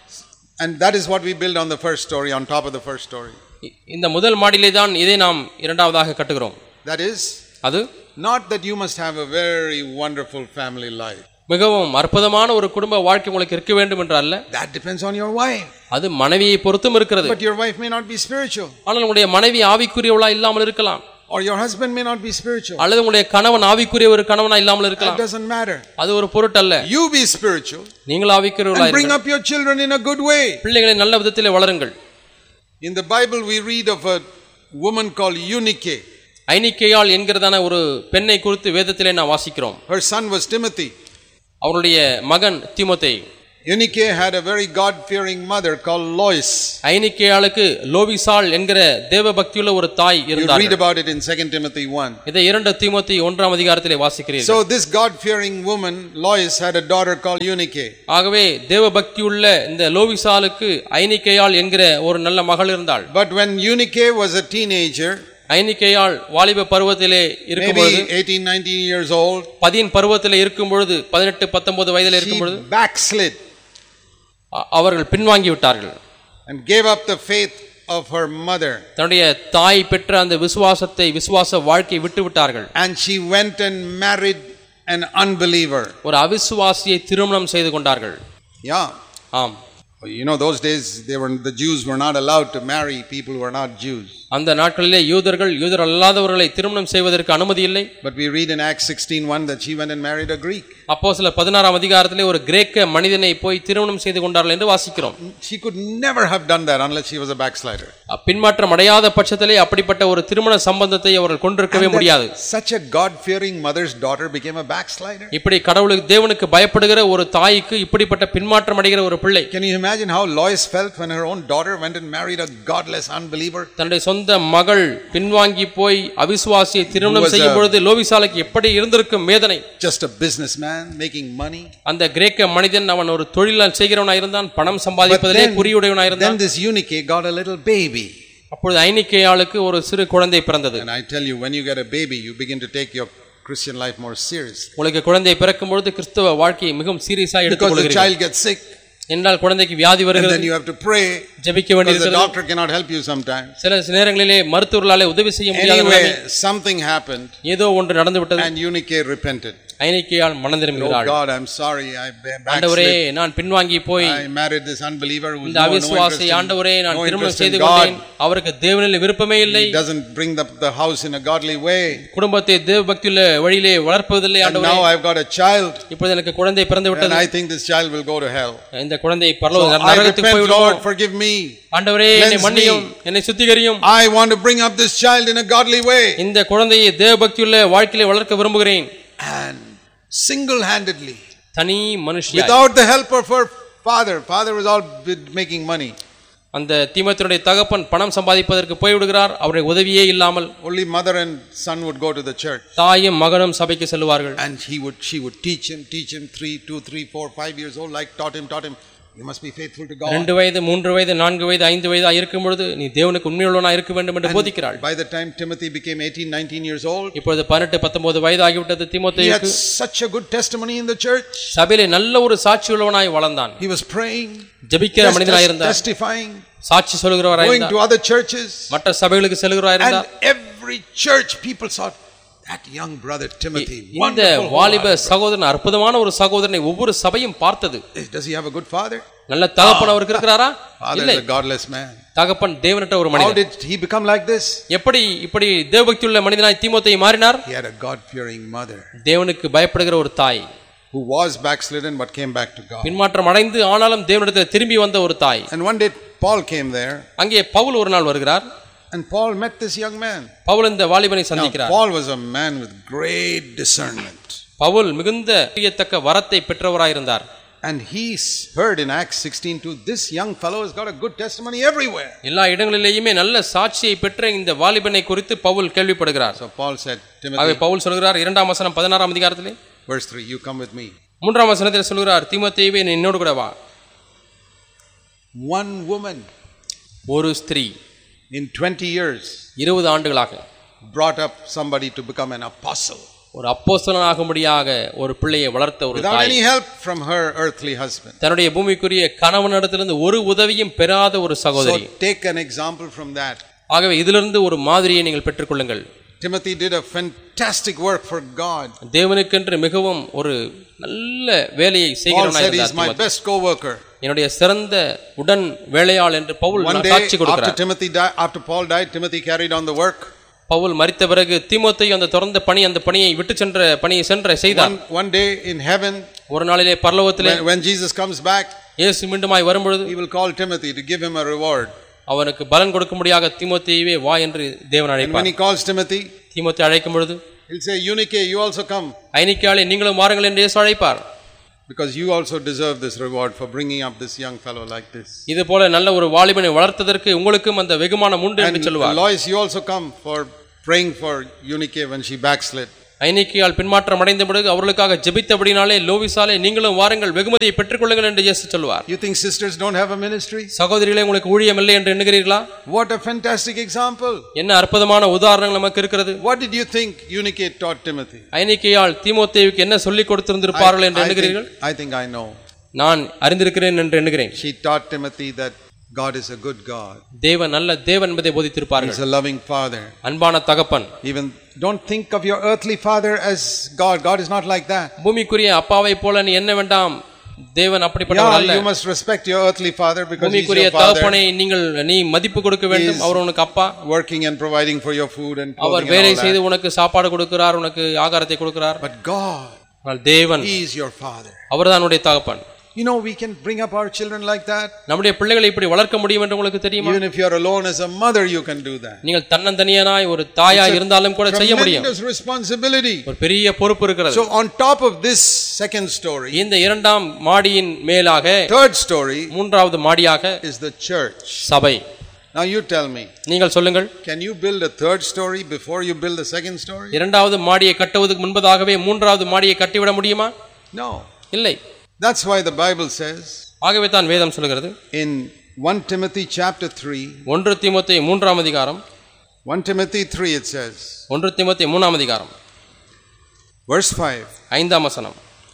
And that is what we build on the first story, on top of the first story. இந்த முதல் மாடியிலே தான் இதை நாம் இரண்டாவதாக கட்டுகிறோம். That is அது not that you must have a very wonderful family life. மிகவும் அற்புதமான ஒரு குடும்ப வாழ்க்கை உங்களுக்கு இருக்க வேண்டும் என்று அல்ல. That depends on your wife. அது மனைவியை பொறுத்தும் இருக்கிறது. But your wife may not be spiritual. ஆனால் உங்களுடைய மனைவி ஆவிக்குரியவளா இல்லாமல் இருக்கலாம். Or your husband may not be spiritual. அல்லது உங்களுடைய கணவன் ஆவிக்குரிய ஒரு கணவனா இல்லாமல் இருக்கலாம். That doesn't matter. அது ஒரு பொருட்டல்ல. You be spiritual. நீங்கள் ஆவிக்குரியவர்களாக and bring up your children in a good way. பிள்ளைகளை நல்ல விதத்திலே வளருங்கள். In the Bible we read of a woman called Eunice. ஐனிக்கேயாள் என்கிறதான ஒரு பெண்ணை குறித்து வேதத்திலே நாம் வாசிக்கிறோம். Her son was Timothy. அவருடைய மகன் தீமோத்தேயு. Eunice had a very God-fearing mother called Lois. ஐனிக்கேயாளுக்கு லோவிசாள் என்கிற தேவபக்தியுள்ள ஒரு தாய் இருந்தார். You read about it in 2 Timothy 1. இதை 2 தீமோத்தேயு 1ஆம் அதிகாரத்திலே வாசிக்கிறீர்கள். So this God-fearing woman Lois had a daughter called Eunice. ஆகவே தேவபக்தியுள்ள இந்த லோவிசாளுக்கு ஐனிக்கேயாள் என்கிற ஒரு நல்ல மகள் இருந்தாள். But when Eunice was a teenager, ஐனிக்கேயாள் வாலிப பருவத்திலே இருக்கும்போது, maybe 18-19 years old, 10 பருவத்திலே இருக்கும்பொழுது, 18-19 வயதிலே இருக்கும்பொழுது backslid. அவர்கள் பின்வாங்கி விட்டார்கள். And gave up the faith of her mother. தன்னுடைய தாய் பெற்ற அந்த விசுவாசத்தை, விசுவாச வாழ்க்கையை விட்டு விட்டார்கள். And she went and married an unbeliever. ஒரு அவிசுவாசியை திருமணம் செய்து கொண்டார்கள். Yeah. ஆம். You know, those days the Jews were not allowed to marry people who were not Jews. அந்த நாட்களிலே யூதர்கள் யூதர் அல்லாதவர்களை திருமணம் செய்வதற்கு அனுமதி இல்லை. But we read in Acts 16:1 that she went and married a Greek. அப்போஸ்தலர் 16ஆம் அதிகாரத்திலே ஒரு கிரேக்க மனிதனை போய் திருமணம் செய்து கொண்டார்கள் என்று வாசிக்கிறோம். She could never have done that unless she was a backslider. பின்மாற்றம் அடையாத பட்சத்திலே அப்படிப்பட்ட ஒரு திருமண சம்பந்தத்தை அவர்கள் கொண்டிருக்கவே முடியாது. Such a God-fearing mother's daughter became a backslider. இப்படி கடவுளுக்கு தேவனுக்கு பயப்படுகிற ஒரு தாய்க்கு இப்படிப்பட்ட பின்மாற்றம் அடைகிற ஒரு பிள்ளை. Can you imagine how Lois felt when her own daughter went and married a godless unbeliever? தன்னுடைய சொந்த மகள் பின்வாங்கி போய் அவிசுவாசியை திருமணம் செய்யும் பொழுது லோவிசாளுக்கு எப்படி இருந்திருக்கும் வேதனை. Just a businessman making money. அந்த கிரேக்க மனிதன் அவன் ஒரு தொழில் செய்கிறவனாய் இருந்தான், பணம் சம்பாதிப்பதிலே குறியுடையவனாய் இருந்தான். Then this Eunice got a little baby. அப்பொழுது ஐனிக்கேயாளுக்கு ஒரு சிறு குழந்தை பிறந்தது. And I tell you, when you get a baby you begin to take your Christian life more seriously. உங்களுக்கு குழந்தை பிறக்கும் பொழுது கிறிஸ்தவ வாழ்க்கையை மிகவும் சீரியஸாக எடுத்துக்கொள்கிறீர்கள். Because the child gets sick. என்றால் குழந்தைக்கு வியாதி வருகிறது. And then you have to pray. ஜெபிக்க வேண்டியிருக்கிறது. The doctor cannot help you sometimes. சில நேரங்களிலே மருத்துவர்களாலே உதவி செய்ய முடியாத நிலைமை. Something happened. ஏதோ ஒன்று நடந்து விட்டது. And Eunice repented. ஐனிக்கேயாள் மனம் திரும்பினாள். Oh God, I'm sorry, I backslid. ஆண்டவரே, நான் பின்வாங்கி போய் I married this unbeliever who இந்த அவிசுவாசி ஆண்டவரே நான் திருமணம் செய்து கொண்டேன். அவருக்கு தேவனில் விருப்பமே இல்லை. He doesn't bring the house in a godly way. குடும்பத்தை தேவபக்தியுள்ள வழியிலே வளர்ப்பதில்லை ஆண்டவரே. Now I've got a child. இப்பொழுது எனக்கு குழந்தை பிறந்து விட்டது. And I think this child will go to hell. இந்த குழந்தை பரலோக நரகத்துக்கு போய் விடும். Lord, forgive me. ஆண்டவரே, என்னை மன்னியும், என்னை சுத்திகரியும். I want to bring up this child in a godly way. இந்த குழந்தையை தேவபக்தியுள்ள வாழ்க்கையிலே வளர்க்க விரும்புகிறேன். And single-handedly, தனி மனுஷியாய், without the help of her father was all making money. அந்த தீமோத்தேயுடைய தகப்பன் பணம் சம்பாதிப்பதற்கு போய் விடுகிறார். அவருடைய உதவியே இல்லாமல் only mother and son would go to the church. தாயும் மகனும் சபைக்கு செல்வார்கள். And she would teach him 2, 3, 4, 5 years old, like taught him you must be faithful to God. 2 வயது 3 வயது 4 வயது 5 வயது இருக்கும் பொழுது நீ தேவனுக்கு உண்மையுள்ளவனாய் இருக்க வேண்டும் என்று போதிக்கிறாள். By the time Timothy became 18-19 years old, இப்பொழுது 18-19 வயது ஆகிவிட்டது தீமோத்தேயுக்கு. He had such a good testimony in the church. சபையிலே நல்ல ஒரு சாட்சி உள்ளவனாய் வளர்ந்தான். He was praying, ஜெபிக்கிற மனிதனாய் இருந்தார். testifying, சாட்சி சொல்கிறவராய் இருந்தார். going to other churches, மற்ற சபைகளுக்கு செல்கிறவராய் இருந்தார். And every church people saw that young brother Timothy. இந்த வாலிப சகோதரன் அற்புதமான ஒரு சகோதரனை ஒவ்வொரு சபையும் பார்த்தது. Does he have a good father? நல்ல தகப்பன் அவருக்கு இருக்கிறாரா? இல்லை. Father is a godless man. தகப்பன் தேவனற்ற ஒரு மனிதன். How did he become like this? எப்படி இப்படி தேவபக்தியுள்ள மனிதனாய் தீமோத்தேயு மாறினார்? He had a God-fearing mother. தேவனுக்கு பயப்படுகிற ஒரு தாய். Who was backslidden but came back to God. பின்மாற்றம் அடைந்து ஆனாலும் தேவனிடத்தில் திரும்பி வந்த ஒரு தாய். And one day Paul came there. அங்கே பவுல் ஒரு நாள் வருகிறார். And Paul met this young man. Pavul இந்த வாலிபனை சந்திக்கிறார். Paul was a man with great discernment. Pavul மிகுந்த அறியத்தக்க வரத்தை பெற்றவராய் இருந்தார். And he heard in Acts 16:2, this young fellow has got a good testimony everywhere. எல்லா இடங்களிலேயுமே நல்ல சாட்சியை பெற்ற இந்த வாலிபனை குறித்து Pavul கேள்விப்படுகிறார். So Paul said, Timothy, Pavul சொல்கிறார் 2ஆம் வசனம் 16ஆம் அதிகாரத்திலே verse 3, you come with me. 3ஆம் வசனத்தில் சொல்கிறார், தீமோத்தேயுவே நீ என்னோடு கூட வா. One woman, ஒரு ஸ்திரீ, in 20 years, 20 ஆண்டுகளாக brought up somebody to become an apostle. ஒரு அப்போஸ்தலனாகும்படியாக ஒரு பிள்ளையை வளர்த்த ஒரு without தாய். any help from her earthly husband. தன்னுடைய பூமிக்குரிய கணவனிடத்திலிருந்து ஒரு உதவியும் பெறாத ஒரு சகோதரி. So take an example from that. ஆகவே இதிலிருந்து ஒரு மாதிரியை நீங்கள் பெற்றுக்கொள்ளுங்கள். Timothy did a fantastic work for God. தேவனுக்கென்று மிகவும் ஒரு நல்ல வேலையை செய்கிறவனாய் இருந்தார். Paul said, he is my best co-worker. என்னுடைய சிறந்த உடன் வேலையாள் என்று பவுல் சாட்சி கொடுக்கிறார். After Paul died, Timothy carried on the work. Pavul மரித்த பிறகு தீமோத்தேயு அந்த திறந்த பணி அந்த பணியை விட்டு சென்ற பணியை செய்தார். One day in heaven, ஒரு நாளிலே பரலோகத்திலே when Jesus comes back, இயேசு மீண்டுமாய் வரும்பொழுது he will call Timothy to give him a reward. அவனுக்கு பலன் கொடுக்கும்படியாக தீமோத்தேயுவே வா என்று தேவன் And when அழைப்பார். he calls Timothy, தீமோத்தேயு அழைக்கும் பொழுது he'll say, Eunike, you also come, ஐனிக்காளே நீங்களும் வாருங்கள் என்று இயேசு அழைப்பார். because you also deserve this reward for bringing up this young fellow like this. இது போல நல்ல ஒரு வாலிபனை வளர்த்ததற்கு உங்களுக்கும் அந்த வெகுமானம் உண்டு என்று சொல்வார். Lois, you also come for praying for Eunike when she backslid. ஐனிக்கியால் பின்மாற்றம் அடைந்த பிறகு அவர்களுக்காக ஜெபித்தபடினாலே லோவிசாலே நீங்களும் வாருங்கள் வெகுமதியை பெற்றுக்கொள்ளுங்கள் என்று இயேசு சொல்வார். You think sisters don't have a ministry? சகோதரிகளே உங்களுக்கு ஊழியம் இல்லை என்று எண்ணுகிறீர்களா? What a fantastic example. என்ன அற்புதமான உதாரணங்கள் நமக்கு இருக்கிறது. What did you think Eunike taught Timothy? ஐனிக்கியால் தீமோத்தேயுவுக்கு என்ன சொல்லிக் கொடுத்திருந்திருப்பார்கள் என்று எண்ணுகிறீர்கள்? I think I know. நான் அறிந்திருக்கிறேன் என்று எண்ணுகிறேன். She taught Timothy that God is a good God. தேவன் நல்ல தேவன் என்பதை போதித்திருப்பார்கள். He is a loving father. அன்பான தகப்பன். Even don't think of your earthly father as God. God is not like that. பூமிக்குரிய அப்பாவை போல நீ என்ன வேண்டாம், தேவன் அப்படிப்பட்டவர் அல்ல. You must respect your earthly father because he is your father. தகப்பனை நீ மதிப்பு கொடுக்க வேண்டும். அவர் உனக்கு அப்பா. Working and providing for your food and clothing. அவர் வேலை செய்து உனக்கு சாப்பாடு கொடுக்கிறார், உனக்கு ஆகாரத்தை கொடுக்கிறார். But God, தேவன், he is your father. அவர்தான் உன்னுடைய தகப்பன். You know, we can bring up our children like that. நம்முடைய பிள்ளைகளை இப்படி வளர்க்க முடியும் என்று உங்களுக்கு தெரியுமா? Even if you are alone as a mother, you can do that. நீங்கள் தன்னந்தனியாய் ஒரு தாயா இருந்தாலும் கூட செய்ய முடியும். Tremendous responsibility. ஒரு பெரிய பொறுப்பு இருக்கிறது. So on top of this second story, இந்த இரண்டாம் மாடியின் மேலாக third story, மூன்றாவது மாடியாக is the church. சபை. Now you tell me. நீங்கள் சொல்லுங்கள். Can you build a third story before you build the second story? இரண்டாவது மாடியை கட்டுவதற்கு முன்பதாகவே மூன்றாவது மாடியை கட்டிவிட முடியுமா? No. இல்லை. That's why the Bible says, ஆகவே தான் வேதம் சொல்கிறது in 1 Timothy chapter 3, 1 தீமோத்தேயு 3ஆம் அதிகாரம், 1 Timothy 3 it says, 1 தீமோத்தேயு 3ஆம் அதிகாரம் verse 5, 5ஆம் வசனம்,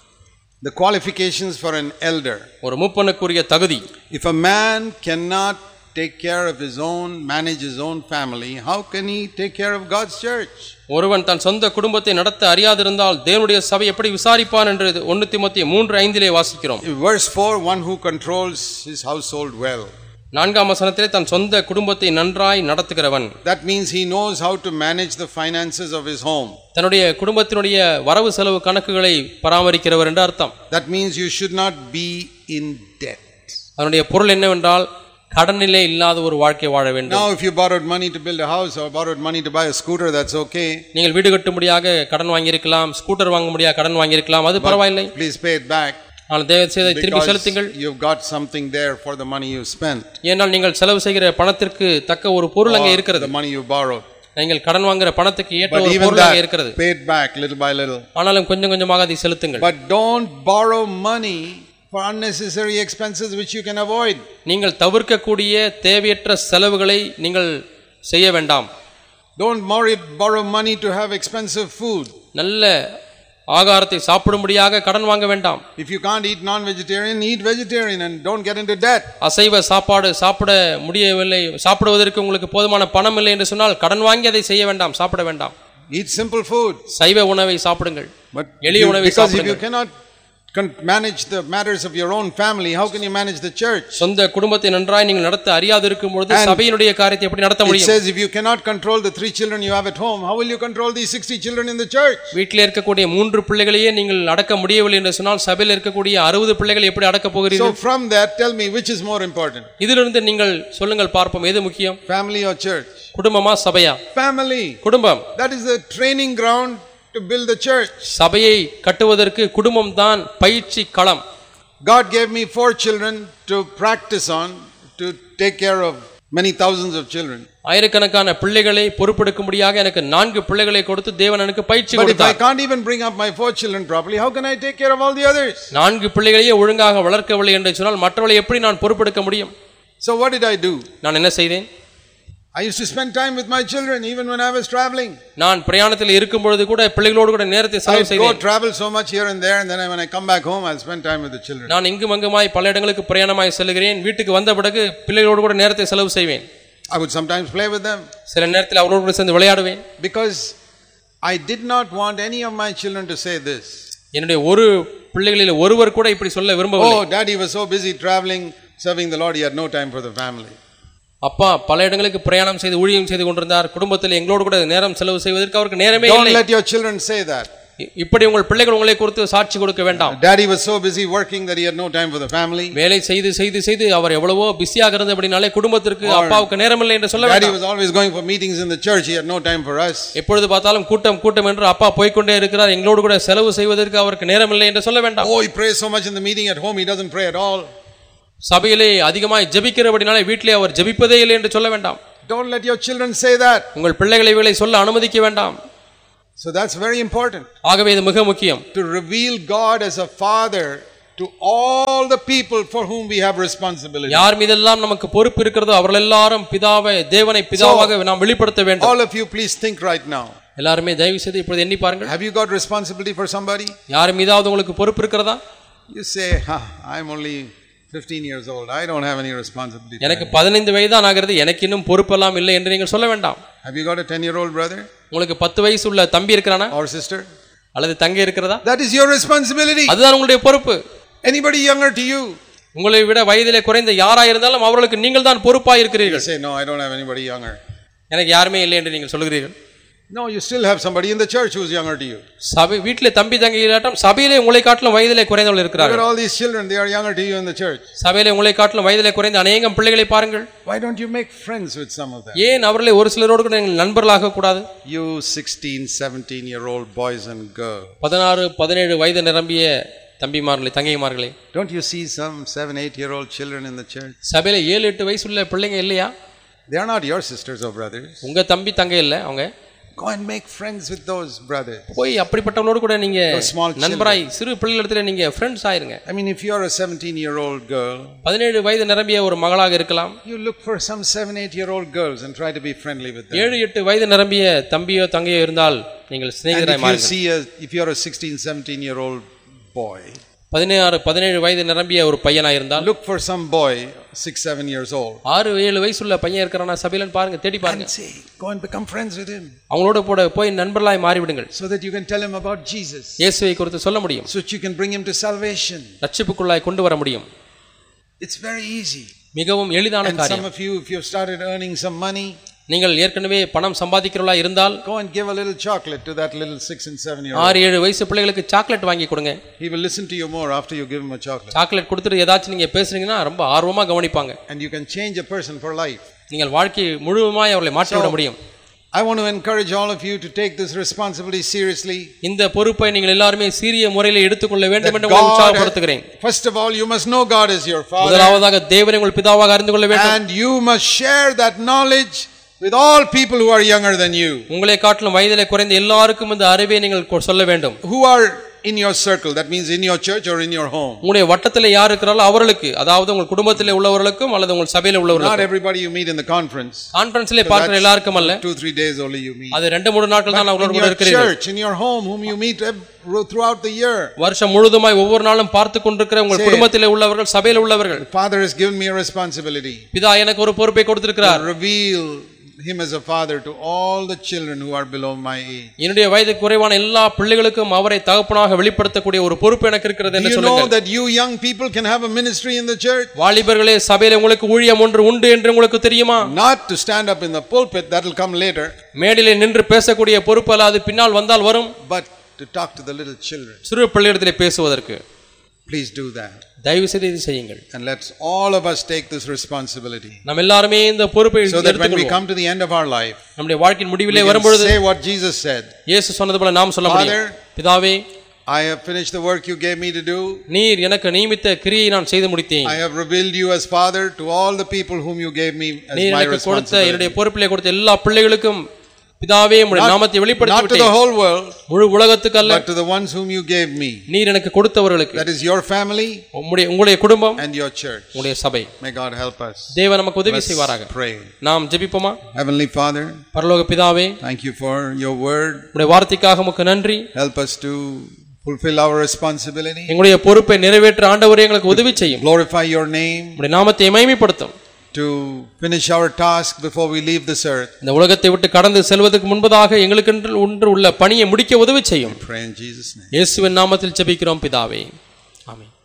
the qualifications for an elder. ஒரு மூப்பனுக்குரிய தகுதி. If a man cannot take care of his own, manage his own family, how can he take care of God's church? ஒருவன் தன் சொந்த குடும்பத்தை நடத்த அறியாதிருந்தால் தேவனுடைய சபை எப்படி விசாரிப்பான் என்று 1 தீமோத்தேயு 3:5 வாசிக்கிறோம். Verse 4, one who controls his household well. 4ஆம் வசனத்திலே தன் சொந்த குடும்பத்தை நன்றாய் நடத்துகிறவன். That means he knows how to manage the finances of his home. தன்னுடைய குடும்பத்தினுடைய வரவு செலவு கணக்குகளை பராமரிக்கிறவர் என்று அர்த்தம். That means you should not be in debt. அதனுடைய பொருள் என்னவென்றால் கடனிலே இல்லாத ஒரு வாழ்க்கை வாழ வேண்டும். Now if you borrowed money to build a house or borrowed money to buy a scooter, that's okay. நீங்கள் வீடு கட்டும்படியாக கடன் வாங்கி இருக்கலாம், ஸ்கூட்டர் வாங்கும்படியாக கடன் வாங்கி இருக்கலாம், அது பரவாயில்லை. Please pay it back. ஆனால் தயவு செய்து திருப்பி செலுத்துங்கள். You've got something there for the money you spent. ஏனால் நீங்கள் செலவு செய்கிற பணத்திற்கு தக்க ஒரு பொருள் அங்கே இருக்கிறது. The money you borrowed. நீங்கள் கடன் வாங்குற பணத்துக்கு ஏற்ற ஒரு பொருள் அங்கே இருக்கிறது. Pay it back little by little. ஆனாலும் கொஞ்சம் கொஞ்சமாக அதை செலுத்துங்கள். But don't borrow money for unnecessary expenses which you can avoid. நீங்கள் தவிர்க்கக்கூடிய தேவையற்ற செலவுகளை நீங்கள் செய்ய வேண்டாம். Don't borrow money to have expensive food. நல்ல ஆகாரத்தை சாப்பிடும்படியாக கடன் வாங்க வேண்டாம். If you can't eat non-vegetarian, eat vegetarian and don't get into debt. அசைவ சாப்பாடு சாப்பிட முடியவில்லை, சாப்பிடுவதற்கு உங்களுக்கு போதுமான பணம் இல்லை என்று சொன்னால் கடன் வாங்கி அதை செய்ய வேண்டாம், சாப்பிட வேண்டாம். Eat simple food. சைவ உணவை சாப்பிடுங்கள். But எளிய உணவை சாப்பிடுங்கள். Because if you cannot manage the matters of your own family, how can you manage the church? சொந்த குடும்பத்தை நன்றாய் நீங்கள் நடத்த அறியாது இருக்கும் பொழுது சபையினுடைய காரியத்தை எப்படி நடத்த முடியும்? It says if you cannot control the 3 children you have at home, how will you control these 60 children in the church? வீட்டிலே இருக்கக்கூடிய 3 பிள்ளைகளையே நீங்கள் அடக்க முடியவில்லை என்று சொன்னால் சபையில் இருக்கக்கூடிய 60 பிள்ளைகளை எப்படி அடக்க போகிறீர்கள்? So from that tell me which is more important? இதிலிருந்து நீங்கள் சொல்லுங்கள் பார்ப்போம், எது முக்கியம்? Family or church? குடும்பமா சபையா? Family. குடும்பம். That is the training ground to build the church. சபையை கட்டுவதற்கு குடும்பம் தான் பயிற்சி களம். God gave me 4 children to practice on, to take care of many thousands of children. ஆயிரக்கணக்கான பிள்ளைகளை பொறுப்பெடுக்கும்படியாக எனக்கு 4 பிள்ளைகளை கொடுத்து தேவன் எனக்கு பயிற்சி கொடுத்தார். But if I can't even bring up my 4 children properly, how can I take care of all the others? 4 பிள்ளைகளையே ஒழுங்காக வளர்க்கவில்லை என்று சொன்னால் மற்றவர்களை எப்படி நான் பொறுப்பெடுக்க முடியும்? So what did I do? நான் என்ன செய்தேன்? I used to spend time with my children even when I was traveling. நான் பிரயாணத்தில் இருக்கும் பொழுது கூட பிள்ளைகளோடு கூட நேரத்தை செலவு செய்தேன். I go travel so much here and there and then when I come back home I'll spend time with the children. நான் இங்கும் அங்குமாய் பல இடங்களுக்கு பிரயாணமாய் செல்கிறேன். வீட்டுக்கு வந்த பிறகு பிள்ளைகளோடு கூட நேரத்தை செலவு செய்வேன். I would sometimes play with them. சில நேரத்தில் அவரோடு கூட சேர்ந்து விளையாடுவேன். Because I did not want any of my children to say this. என்னுடைய ஒரு பிள்ளைகளில் ஒருவர் கூட இப்படி சொல்ல விரும்பவில்லை. Oh, daddy was so busy traveling serving the Lord, he had no time for the family. அப்பா பல இடங்களுக்கு பிரயாணம் செய்து ஊழியம் செய்து கொண்டிருந்தார். குடும்பத்தில் எங்களோடு கூட நேரம் செலவு செய்வதற்கு அவருக்கு நேரமே இல்லை. Don't let your children say that. இப்படி உங்கள் பிள்ளைகள் உங்களை குறித்து சாட்சி கொடுக்க வேண்டாம். Daddy was so busy working that he had no time for the family. வேலை செய்து செய்து செய்து அவர் எவ்வளவோ பிஸியாக இருந்தபடினாலே குடும்பத்திற்கு அப்பாவுக்கு நேரம் இல்லை என்று சொல்ல வேண்டாம். Daddy was always going for meetings in the church, he had no time for us. எப்பொழுது பார்த்தாலும் கூட்டம் கூட்டம் என்று அப்பா போய்க்கொண்டே இருக்கிறார், எங்களோடு கூட செலவு செய்வதற்கு அவருக்கு நேரம் இல்லை என்று சொல்ல வேண்டாம். Oh, he prays so much in the meeting, at home he doesn't pray at all. சபையிலே அதிகமாய் ஜெபிக்கிறபடினாலே வீட்டிலே அவர் ஜெபிப்பதே இல்லை என்று சொல்ல வேண்டாம். Don't let your children say that. உங்கள் பிள்ளைகளை இவைகளை சொல்ல அனுமதிக்க வேண்டாம். So that's very important. ஆகவே இது மிக முக்கியம். To reveal God as a father to all the people for whom we have responsibility. யார் மீதெல்லாம் நமக்கு பொறுப்பு இருக்கிறதோ அவர்கள் எல்லாரும் பிதாவை தேவனை பிதாவாக நாம் வெளிப்படுத்த வேண்டும். All of you please think right now. எல்லாரும் தயவு செய்து இப்பொழுது எண்ணி பாருங்கள். Have you got responsibility for somebody? யார் மீதாவது உங்களுக்கு பொறுப்பு இருக்கிறதா? You say, I'm only 15 years old, I don't have any responsibility. எனக்கு 15 வயது தான் ஆகிறது, எனக்கு இன்னும் பொறுப்பெல்லாம் இல்லை என்று நீங்கள் சொல்ல வேண்டாம். Have you got a 10-year-old brother? உங்களுக்கு 10 வயசு உள்ள தம்பி இருக்கிறானா or sister? அல்லது தங்கை இருக்கிறதா? That is your responsibility. அதுதான் உங்களுடைய பொறுப்பு. Anybody younger to you? உங்களை விட வயதிலே குறைந்த யாராக இருந்தாலும் அவர்களுக்கு நீங்கள் தான் பொறுப்பாக இருக்கிறீர்கள். You say, no, I don't have anybody younger. எனக்கு யாருமே இல்லை என்று நீங்கள் சொல்கிறீர்கள். No, you still have somebody in the church who is younger to you. சபை வீட்டிலே தம்பி தங்கை இல்லாட்டும் சபையிலே உங்களை காட்டிலும் வயதிலே குறைந்தவர்கள் இருக்கிறார்கள். Look at all these children, they are younger to you in the church. சபையிலே உங்களை காட்டிலும் வயதிலே குறைந்த अनेक பிள்ளைகளை பாருங்கள். Why don't you make friends with some of them? ஏன் அவர்களை ஒரு சிலரோடு கூட நீங்கள் நண்பர்களாக கூடாது? You 16, 17-year-old boys and girls. 16, 17 வயது நிரம்பிய தம்பிமார்களே தங்கைமார்களே, don't you see some 7, 8-year-old children in the church? சபையிலே 7, 8 வயசுள்ள பிள்ளைங்க இல்லையா? They are not your sisters or brothers. உங்க தம்பி தங்கை இல்ல அவங்க. Go and make friends with those brothers. போய் அப்படிப்பட்டவங்களோடு கூட நீங்க நண்பராய் சிறு பிள்ளைகளிடத்துல நீங்க ஃப்ரெண்ட்ஸ் ஆயிருங்க. I mean, if you are a 17-year-old girl, 17 வயது நிரம்பிய ஒரு மகளாக இருக்கலாம், you look for some 7, 8-year-old girls and try to be friendly with them. 7, 8 வயது நிரம்பிய தம்பியோ தங்கையோ இருந்தால் நீங்கள் சிநேகிதராய் மாறுங்கள். If you are a 16, 17-year-old boy, 16, 17 வயது நிரம்பிய ஒரு பையனா இருந்தால் look for some boy 6, 7 years old. 6, 7 வயசுள்ள பையன் இருக்கறானா சபையில பாருங்க, தேடி பாருங்க. Go and become friends with him. அவங்களோட போய் நண்பர்களாய் மாறி விடுங்கள். So that you can tell him about Jesus. இயேசுவை குறித்து சொல்ல முடியும். So that you can bring him to salvation. ரட்சிப்புக்குள்ளாய் கொண்டு வர முடியும். It's very easy. மிகவும் எளிதான காரியம். And some of you, if you have started earning some money, நீங்கள் ஏற்கனவே பணம் சம்பாதிக்கிறவளா இருந்தால் go and give a little chocolate to that little 6 and 7-year-old. 6, 7 வயசு பிள்ளைகளுக்கு சாக்லேட் வாங்கி கொடுங்க. He will listen to you more after you give him a chocolate. Chocolate கொடுத்துட்டு ஏதாச்சும் நீங்க பேசுறீங்கன்னா ரொம்ப ஆர்வமா கவனிப்பாங்க. And you can change a person for life. நீங்கள் வாழ்க்கை முழுவதுமாய் அவர்களை மாற்றி விட முடியும். I want to encourage all of you to take this responsibility seriously. இந்த பொறுப்பை நீங்கள் எல்லாரும் சீரிய முறையில் எடுத்துக்கொள்ள வேண்டும் என்று உங்களை உற்சாகப்படுத்துகிறேன். First of all, you must know God is your father. முதலாவதாக தேவனை உங்கள் பிதாவாக அறிந்து கொள்ள வேண்டும். And you must share that knowledge with all people who are younger than you. உங்களை காட்டிலும் வயதிலே குறைந்த எல்லாருக்கும் இந்த அறிவை நீங்கள் சொல்ல வேண்டும். Who are in your circle, that means in your church or in your home. உங்களுடைய வட்டத்திலே யார் இருக்கிறார்களோ அவர்களுக்கு, அதாவது உங்கள் குடும்பத்திலே உள்ளவர்களுக்கும் அல்லது உங்கள் சபையிலே உள்ளவர்களுக்கும். Not everybody you meet in the conference. கான்ஃபரன்ஸ்ல பார்க்கிற எல்லாருக்கும் அல்ல. 2-3 days only you meet. அது 2-3 நாட்கள் தான் அவங்களோட கூட இருக்கிறீர்கள். Church, in your home, whom you meet throughout the year. வருஷம் முழுதுமாய் ஒவ்வொரு நாளும் பார்த்து கொண்டிருக்கிற உங்கள் குடும்பத்திலே உள்ளவர்கள், சபையிலே உள்ளவர்கள். Father has given me a responsibility. பிதா எனக்கு ஒரு பொறுப்பை கொடுத்திருக்கிறார். Reveal him as a father to all the children who are below my age. என்னுடைய வயது குறைவான எல்லா பிள்ளைகளுக்கும் அவரை தகப்பனாக வெளிப்படுத்தக்கூடிய ஒரு பொறுப்பு எனக்கு இருக்கிறது என்று சொல்லுங்கள். You know that you young people can have a ministry in the church. வாலிபர்களே, சபையிலே உங்களுக்கு ஊழியம் ஒன்று உண்டு என்று உங்களுக்கு தெரியுமா? Not to stand up in the pulpit, that will come later. மேடையிலே நின்று பேசக்கூடிய பொறுப்பு அல்ல, அது பின்னால் வந்தால் வரும். But to talk to the little children. சிறு பிள்ளைகளிடத்திலே பேசுவதற்கு. Please do that. தயவு செய்து இதை செய்யுங்கள். And let's all of us take this responsibility. நாம் எல்லாரும் இந்த பொறுப்பை எடுத்துக்கொள்வோம். So that when we come to the end of our life, நம்முடைய வாழ்க்கையின் முடிவிலே வரும்போது say what Jesus said. இயேசு சொன்னது போல நாம் சொல்ல முடியும். பிதாவே, I have finished the work you gave me to do. நீர் எனக்கு நியமித்த கிரியை நான் செய்து முடித்தேன். I have revealed you as father to all the people whom you gave me as my responsibility. என்னுடைய பொறுப்பிலே கொடுத்த எல்லா பிள்ளைகளுக்கும் பிதாவே உம்முடைய நாமத்தை வெளிப்படுத்தி விட்டேன். Not to the whole world, முழு உலகத்துக்கு அல்ல, but to the ones whom you gave me. நீர் எனக்கு கொடுத்தவர்களுக்கு. That is your family, உங்களுடைய குடும்பம் and your church. உங்களுடைய சபை. May God help us. தேவன் நமக்கு உதவி செய்வாராக. Pray. நாம் ஜெபிப்போமா? Heavenly Father, பரலோக பிதாவே, thank you for your word. உம்முடைய வார்த்தைக்காக உமக்கு நன்றி. Help us to fulfill our responsibility. எங்களுடைய பொறுப்பை நிறைவேற்ற ஆண்டவரே எங்களுக்கு உதவி செய்யும். Glorify your name. உம்முடைய நாமத்தை மகிமைப்படுத்தும். To finish our task before we leave this earth. இந்த உலகத்தை விட்டு கடந்து செல்வதற்கு முன்பதாக எங்களுக்கு உள்ள பணியை முடிக்க உதவி செய்யும். Pray in Jesus' name. இயேசுவின் நாமத்தில் ஜெபிக்கிறோம் பிதாவே. ஆமென்.